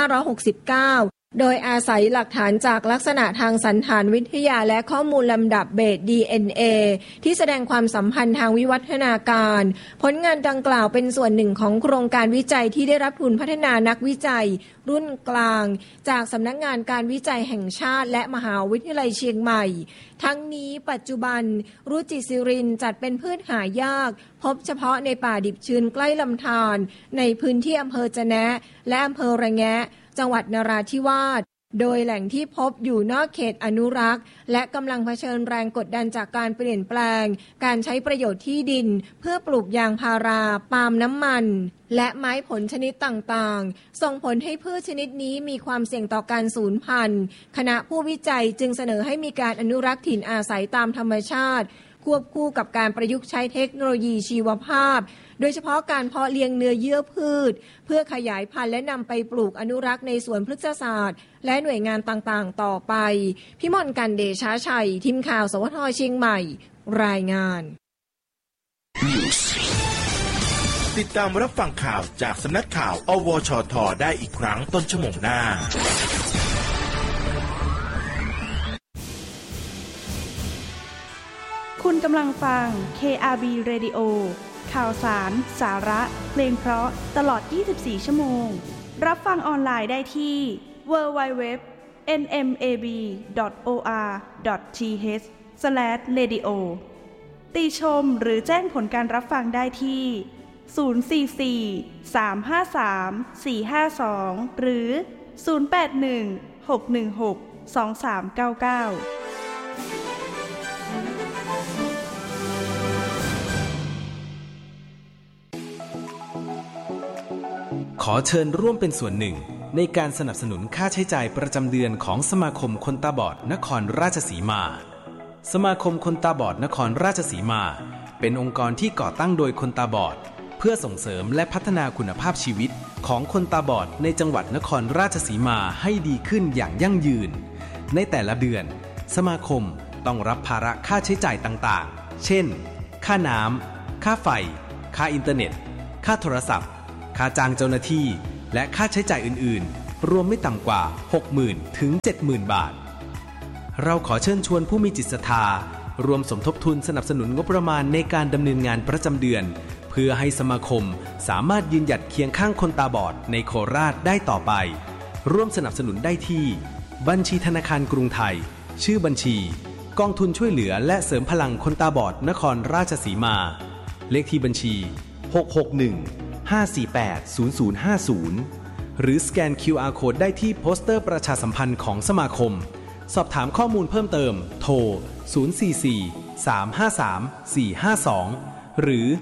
Speaker 5: 2569โดยอาศัยหลักฐานจากลักษณะทางสันฐานวิทยาและข้อมูลลำดับเบส DNA ที่แสดงความสัมพันธ์ทางวิวัฒนาการผลงานดังกล่าวเป็นส่วนหนึ่งของโครงการวิจัยที่ได้รับทุนพัฒนานักวิจัยรุ่นกลางจากสำนักงานการวิจัยแห่งชาติและมหาวิทยาลัยเชียงใหม่ทั้งนี้ปัจจุบันรุจิซิรินจัดเป็นพืชหายากพบเฉพาะในป่าดิบชื้นใกล้ลำธารในพื้นที่อำเภอจะแนะและอำเภอระแงะจังหวัดนราธิวาสโดยแหล่งที่พบอยู่นอกเขตอนุรักษ์และกำลังเผชิญแรงกดดันจากการเปลี่ยนแปลงการใช้ประโยชน์ที่ดินเพื่อปลูกยางพาราปาล์มน้ำมันและไม้ผลชนิดต่างๆส่งผลให้พืชชนิดนี้มีความเสี่ยงต่อการสูญพันธุ์คณะผู้วิจัยจึงเสนอให้มีการอนุรักษ์ถิ่นอาศัยตามธรรมชาติควบคู่กับการประยุกต์ใช้เทคโนโลยีชีวภาพโดยเฉพาะการเพาะเลี้ยงเนื้อเยื่อพืชเพื่อขยายพันธุ์และนำไปปลูกอนุรักษ์ในสวนพฤกษศาสตร์และหน่วยงานต่างๆต่อไปพิมลกันเดชาชัยทีมข่าวสวทเชียงใหม่รายงาน
Speaker 4: ติดตามรับฟังข่าวจากสำนักข่าวอวชทได้อีกครั้งต้นชั่วโมงหน้า
Speaker 6: คุณกำลังฟัง KRB Radio ข่าวสาร สาระ เพลงเพราะตลอด 24 ชั่วโมง รับฟังออนไลน์ได้ที่ www.nmab.or.th/radio ติชมหรือแจ้งผลการรับฟังได้ที่ 044-353-452 หรือ 081-616-2399
Speaker 7: ขอเชิญร่วมเป็นส่วนหนึ่งในการสนับสนุนค่าใช้จ่ายประจำเดือนของสมาคมคนตาบอดนครราชสีมาสมาคมคนตาบอดนครราชสีมาเป็นองค์กรที่ก่อตั้งโดยคนตาบอดเพื่อส่งเสริมและพัฒนาคุณภาพชีวิตของคนตาบอดในจังหวัดนครราชสีมาให้ดีขึ้นอย่างยั่งยืนในแต่ละเดือนสมาคมต้องรับภาระค่าใช้จ่ายต่างๆเช่นค่าน้ำค่าไฟค่าอินเทอร์เน็ตค่าโทรศัพท์ค่าจ้างเจ้าหน้าที่และค่าใช้จ่ายอื่นๆรวมไม่ต่ำกว่า 60,000 ถึง 70,000 บาทเราขอเชิญชวนผู้มีจิตศรัทธารวมสมทบทุนสนับสนุนงบประมาณในการดำเนินงานประจำเดือนเพื่อให้สมาคมสามารถยืนหยัดเคียงข้างคนตาบอดในโคราชได้ต่อไปร่วมสนับสนุนได้ที่บัญชีธนาคารกรุงไทยชื่อบัญชีกองทุนช่วยเหลือและเสริมพลังคนตาบอดนครราชสีมาเลขที่บัญชี661-548-0050หรือสแกน QR Code ได้ที่โปสเตอร์ประชาสัมพันธ์ของสมาคมสอบถามข้อมูลเพิ่มเติมโทร044-353-452หรือ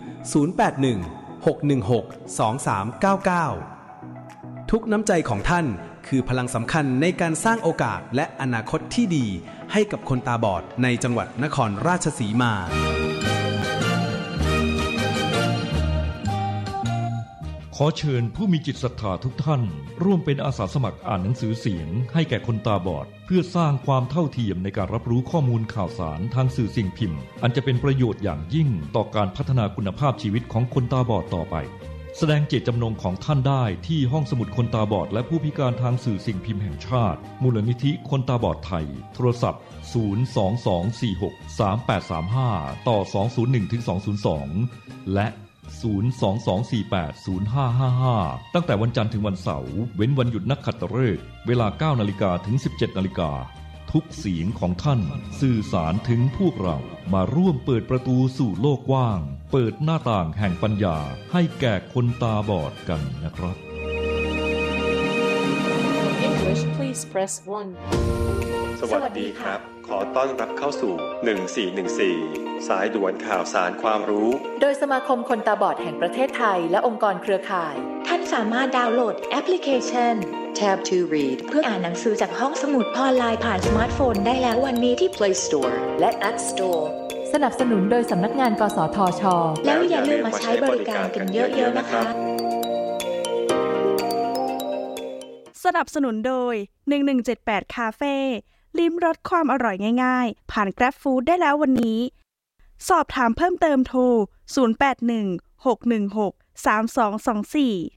Speaker 7: 081-616-2399ทุกน้ำใจของท่านคือพลังสำคัญในการสร้างโอกาสและอนาคตที่ดีให้กับคนตาบอดในจังหวัดนครราชสีมา
Speaker 8: ขอเชิญผู้มีจิตศรัทธาทุกท่านร่วมเป็นอาสาสมัครอ่านหนังสือเสียงให้แก่คนตาบอดเพื่อสร้างความเท่าเทียมในการรับรู้ข้อมูลข่าวสารทางสื่อสิ่งพิมพ์อันจะเป็นประโยชน์อย่างยิ่งต่อการพัฒนาคุณภาพชีวิตของคนตาบอดต่อไปแสดงเจตจำนงของท่านได้ที่ห้องสมุดคนตาบอดและผู้พิการทางสื่อสิ่งพิมพ์แห่งชาติมูลนิธิคนตาบอดไทยโทรศัพท์022463835ต่อ201-202และ022480555ตั้งแต่วันจันทร์ถึงวันเสาร์เว้นวันหยุดนักขัตฤกษ์เวลา 9:00 นถึง 17:00 นทุกเสียงของท่านสื่อสารถึงพวกเรามาร่วมเปิดประตูสู่โลกกว้างเปิดหน้าต่างแห่งปัญญาให้แก่คนตาบอดกันนะครับ
Speaker 9: English please press 1
Speaker 10: สวัสดีครับขอต้อนรับเข้าสู่1414สายด่วนข่าวสารความรู้
Speaker 9: โดยสมาคมคนตาบอดแห่งประเทศไทยและองค์กรเครือข่ายท่านสามารถดาวน์โหลดแอปพลิเคชัน Tab to Read เพื่ออ่านหนังสือจากห้องสมุดออนไลน์ผ่านสมาร์ทโฟนได้แล้ววันนี้ที่ Play Store และ App Store สนับสนุนโดยสำนักงานกสทช.แล้วอย่าลืมมาใช้บริการกันเยอะๆนะคะ
Speaker 6: สนับสนุนโดย1178คาเฟ่ลิ้มรสความอร่อยง่ายๆผ่าน Grab Food ได้แล้ววันนี้สอบถามเพิ่มเติมโทร0816163224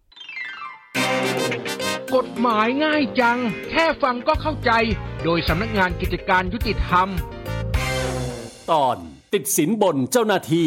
Speaker 11: กฎหมายง่ายจังแค่ฟังก็เข้าใจโดยสำนักงานกิจการยุติธรรม
Speaker 12: ตอนติดสินบนเจ้าหน้าที่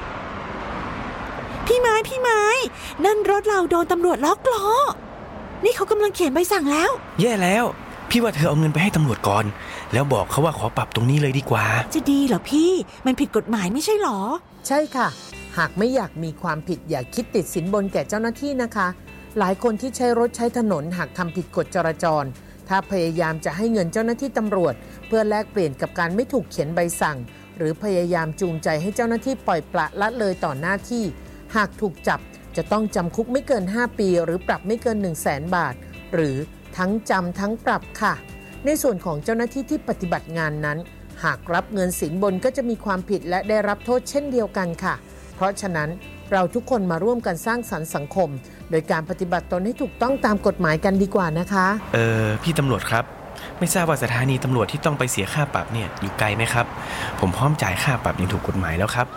Speaker 13: พี่ไม้นั่นรถเราโดนตำรวจล็อกล้อนี่เขากำลังเขียนใบสั่งแล้ว
Speaker 14: แย่แล้วพี่ว่าเธอเอาเงินไปให้ตำรวจก่อนแล้วบอกเขาว่าขอปรับตรงนี้เลยดีกว่า
Speaker 13: จะดีเหรอพี่มันผิดกฎหมายไม่ใช่หรอ
Speaker 15: ใช่ค่ะหากไม่อยากมีความผิดอย่าคิดติดสินบนแก่เจ้าหน้าที่นะคะหลายคนที่ใช้รถใช้ถนนหากทำผิดกฎจราจรถ้าพยายามจะให้เงินเจ้าหน้าที่ตำรวจเพื่อแลกเปลี่ยนกับการไม่ถูกเขียนใบสั่งหรือพยายามจูงใจให้เจ้าหน้าที่ปล่อยปละละเลยต่อหน้าที่หากถูกจับจะต้องจำคุกไม่เกิน5 ปีหรือปรับไม่เกิน 100,000 บาทหรือทั้งจำทั้งปรับค่ะในส่วนของเจ้าหน้าที่ที่ปฏิบัติงานนั้นหากรับเงินสินบนก็จะมีความผิดและได้รับโทษเช่นเดียวกันค่ะเพราะฉะนั้นเราทุกคนมาร่วมกันสร้างสรรค์สังคมโดยการปฏิบัติตนให้ถูกต้องตามกฎหมายกันดีกว่านะคะ
Speaker 14: พี่ตำรวจครับไม่ทราบว่าสถานีตำรวจที่ต้องไปเสียค่าปรับเนี่ยอยู่ไกลไหมครับผมพร้อมจ่ายค่าปรับอย่างถูกกฎหมายแล้วครับ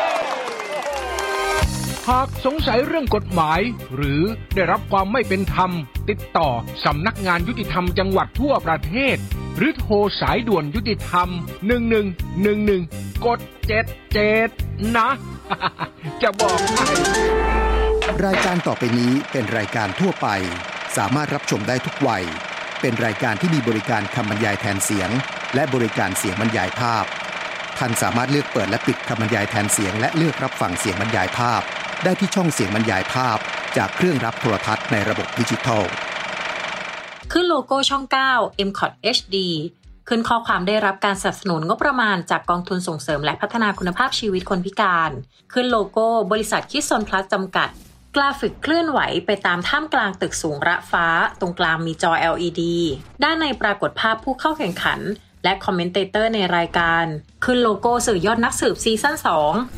Speaker 11: หากสงสัยเรื่องกฎหมายหรือได้รับความไม่เป็นธรรมติดต่อสำนักงานยุติธรรมจังหวัดทั่วประเทศหรือโทรสายด่วนยุติธรรม1111กด77นะจะบอกให้
Speaker 16: รายการต่อไปนี้เป็นรายการทั่วไปสามารถรับชมได้ทุกวัยเป็นรายการที่มีบริการคำบรรยายแทนเสียงและบริการเสียงบรรยายภาพท่านสามารถเลือกเปิดและปิดคำบรรยายแทนเสียงและเลือกรับฟังเสียงบรรยายภาพได้ที่ช่องเสียงบรรยายภาพจากเครื่องรับโทรทัศน์ในระบบดิจิทัล
Speaker 9: ขึ้นโลโก้ช่อง 9 MCOT HD ขึ้นข้อความได้รับการสนับสนุนงบประมาณจากกองทุนส่งเสริมและพัฒนาคุณภาพชีวิตคนพิการขึ้นโลโก้บริษัทคิดซนพลัสจำกัดกราฟิกเคลื่อนไหวไปตามท่ามกลางตึกสูงระฟ้าตรงกลางมีจอ LED ด้านในปรากฏภาพผู้เข้าแข่งขันและคอมเมนเตเตอร์ในรายการขึ้นโลโก้สื่อยอดนักสืบซีซั่น 2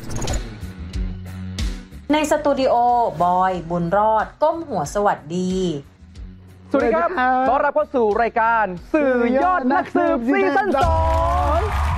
Speaker 9: ในสตูดิโอบอยบุญรอดก้มหัวสวัสดี
Speaker 17: สวัสดีครับต้อนรับเข้าสู่รายการสื่อยอดนักสืบซีซั่น 2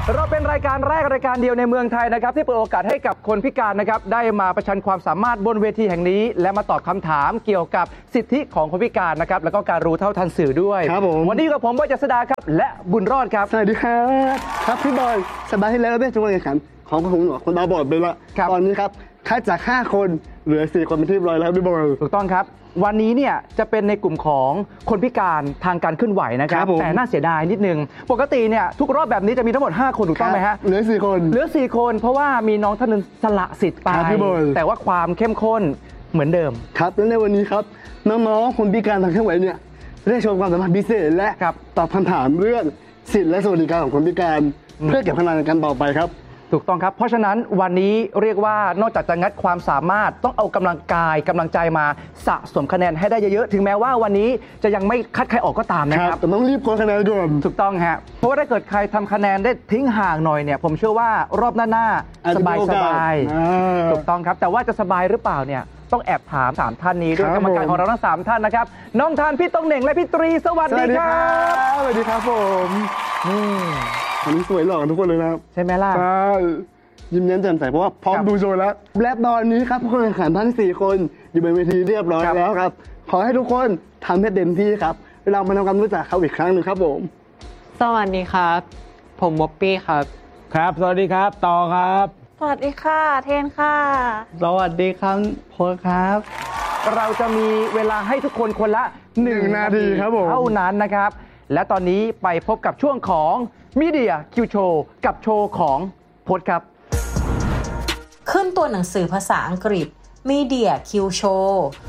Speaker 17: เราเป็นรายการแรกรายการเดียวในเมืองไทยนะครับที่เปิดโอกาสให้กับคนพิการนะครับได้มาประชันความสามารถบนเวทีแห่งนี้และมาตอบคำถามเกี่ยวกับสิทธิของคนพิการนะครับแล้วก็การรู้เท่าทันสื่อด้วยครับผมวันนี้กับผมบอย เจษฎาครับและบุญรอดครับ
Speaker 18: สวัสดีครับครับพี่บอยสัปดาห์ที่แล้วได้จุดการแข่งขันของผมคนตาบอดไปละตอนนี้ครับคัดจาก5คนเหลือ4คนเป็นที่เรียบร้อยแล้วพี่บอย
Speaker 17: ถูกต้องครับวันนี้เนี่ยจะเป็นในกลุ่มของคนพิการทางการเคลื่อนไหวนะครับแต่น่าเสียดายนิดนึงปกติเนี่ยทุกรอบแบบนี้จะมีทั้งหมด5คนถูกต้องไหมฮะ
Speaker 18: เหลือ4คน
Speaker 17: เพราะว่ามีน้องท่านนึงสละสิทธิ์ไปแต่ว่าความเข้มข้นเหมือนเดิม
Speaker 18: ครับและในวันนี้ครับน้องๆคนพิการทางเคลื่อนไหวเนี่ยได้โชว์ความสามารถพิเศษและตอบคำถามเรื่องสิทธิและสวัสดิการของคนพิการเพื่อเก็บคะแนนกันต่อไปครับ
Speaker 17: ถูกต้องครับเพราะฉะนั้นวันนี้เรียกว่านอกจากจะงัดความสามารถต้องเอากำลังกายกำลังใจมาสะสมคะแนนให้ได้เยอะๆถึงแม้ว่าวันนี้จะยังไม่คัดใครออกก็ตามนะครับ
Speaker 18: แต่ต้องรีบกดคะแนนด่วน
Speaker 17: ถูกต้องฮะเพราะว่าถ้าเกิดใครทำคะแนนได้ทิ้งห่างหน่อยเนี่ยผมเชื่อว่ารอบหน้าสบายถูกต้องครับแต่ว่าจะสบายหรือเปล่าเนี่ยต้องแอบถาม3ท่านนี้ด้วยกรรมการของเราทั้ง3ท่านนะครับน้องทานพี่ต้องเหน่งและพี่ตรีสวัสดีครับ
Speaker 18: สวัสดีครับผมวันนี้สวยหล่อกันทุกคนเลยนะครับ
Speaker 17: ใช่ไหมล่ะ
Speaker 18: ใช่ยิ้มแย้มแจ่มใสเพราะว่าพร้อมดูโชว์แล้วและตอนนี้ครับผู้แข่งขันทั้ง4คนอยู่บนเวทีเรียบร้อยแล้วครับขอให้ทุกคนทำให้เต็มที่ครับเรามาทำความรู้จักเขาอีกครั้งหนึ่งครับผม
Speaker 19: สวัสดีครับผมบ๊อบบี้ครับ
Speaker 17: ครับสวัสดีครับต่อครับ
Speaker 20: สวัสดีค่ะเทนค่ะ
Speaker 19: สวัสดีครับโพลครับ
Speaker 17: เราจะมีเวลาให้ทุกคนคนละ1 นาทีครับผมเท่านั้นนะครับและตอนนี้ไปพบกับช่วงของมีเดียคิวโชว์กับโชว์ของพจน์ครับ
Speaker 9: ขึ้นตัวหนังสือภาษาอังกฤษ Media Q Show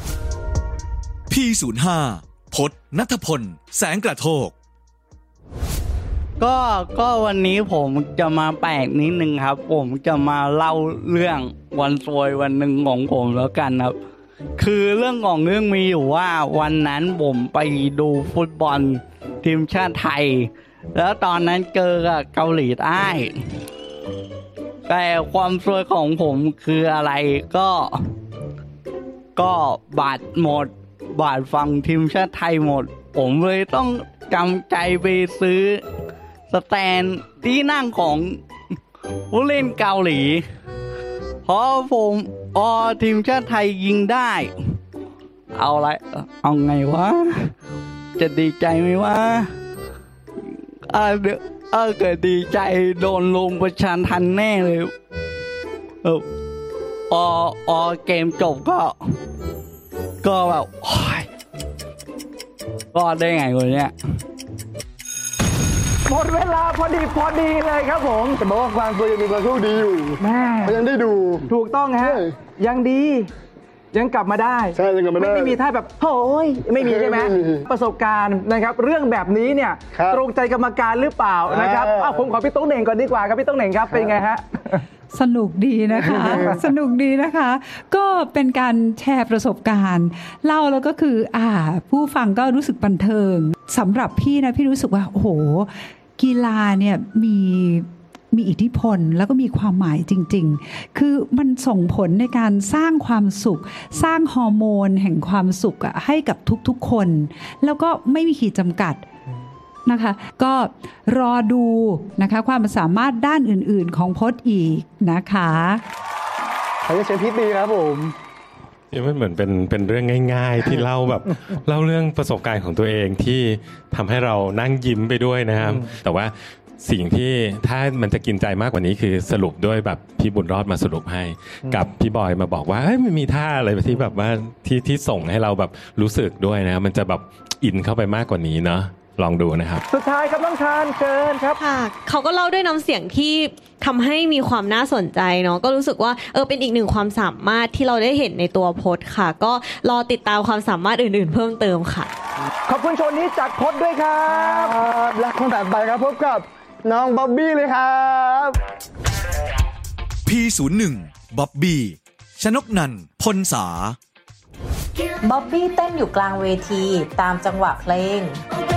Speaker 21: P05 พจน์ ณัฐพล แสงกระโทก
Speaker 19: ก็วันนี้ผมจะมาแปลกนิดนึงครับผมจะมาเล่าเรื่องวันซวยวันหนึ่งของผมแล้วกันครับคือเรื่องของเรื่องมีอยู่ว่าวันนั้นผมไปดูฟุตบอลทีมชาติไทยแล้วตอนนั้นเจอกับเกาหลีใต้แต่ความซวยของผมคืออะไรก็บัตรหมดบัตรฝั่งทีมชาติไทยหมดผมเลยต้องจำใจไปซื้อสแตนที่นั่งของผู้เล่นเกาหลีเพราะผมทีมชาติไทยยิงได้เอาไงวะจะดีใจไหมวะเกิดดีใจโดนลงประชันทันแน่เลยเกมจบก็แบบก็ได้ไงคนเนี้ย
Speaker 17: หมดเวลาพอดีเลยครับผม
Speaker 18: แต่บอกว่าความสวยยังมีความโชคดีอยู่
Speaker 17: แม่
Speaker 18: ยังได้ดู
Speaker 17: ถูกต้องฮะยังดียังกลับมาได้
Speaker 18: ใช่ยังกลับมาได้
Speaker 17: ไม่มีท่าแบบโอ้ยไม่มีใช่ไหมประสบการณ์นะครับเรื่องแบบนี้เนี่ยตรงใจกรรมการหรือเปล่านะครับผมขอพี่ต้องเหน่งก่อนดีกว่าครับพี่ต้องเหน่งครับเป็นไงฮะ
Speaker 22: สนุกดีนะคะสนุกดีนะคะก็เป็นการแชร์ประสบการณ์เล่าแล้วก็คือผู้ฟังก็รู้สึกบันเทิงสำหรับพี่นะพี่รู้สึกว่าโอ้โหกีฬาเนี่ยมีอิทธิพลแล้วก็มีความหมายจริงๆคือมันส่งผลในการสร้างความสุขสร้างฮอร์โมนแห่งความสุขให้กับทุกๆคนแล้วก็ไม่มีขีดจำกัดนะคะก็รอดูนะคะความสามารถด้านอื่นๆของพจน์อีกนะคะ
Speaker 18: ขอเชิญพี่ตีครับผม
Speaker 23: มันเหมือนเป็นเรื่องง่ายๆที่เล่าแบบเล่าเรื่องประสบการณ์ของตัวเองที่ทำให้เรานั่งยิ้มไปด้วยนะครับแต่ว่าสิ่งที่ถ้ามันจะกินใจมากกว่านี้คือสรุปด้วยแบบพี่บุญรอดมาสรุปให้กับพี่บอยมาบอกว่ามันมีท่าอะไรที่แบบว่าที่ส่งให้เราแบบรู้สึกด้วยนะมันจะแบบอินเข้าไปมากกว่านี้เนาะลองดูนะครับ
Speaker 17: สุดท้ายครับน้องทานเชิญครับ
Speaker 20: ค่ะเขาก็เล่าด้วยน้ำเสียงที่ทำให้มีความน่าสนใจเนาะก็รู้สึกว่าเป็นอีกหนึ่งความสามารถที่เราได้เห็นในตัวพจน์ค่ะก็รอติดตามความสามารถอื่นๆเพิ่มเติมค่ะ
Speaker 17: ขอบคุณโชว์นี้จากพจน์ด้วยครับ
Speaker 18: และคนต่อไปครับพบกับน้องบ๊อบบี้เลยครับ
Speaker 21: P01 บ๊อบบี้ชนกนันท์พลสา
Speaker 9: บ๊อบบี้เต้นอยู่กลางเวทีตามจังหวะเพลง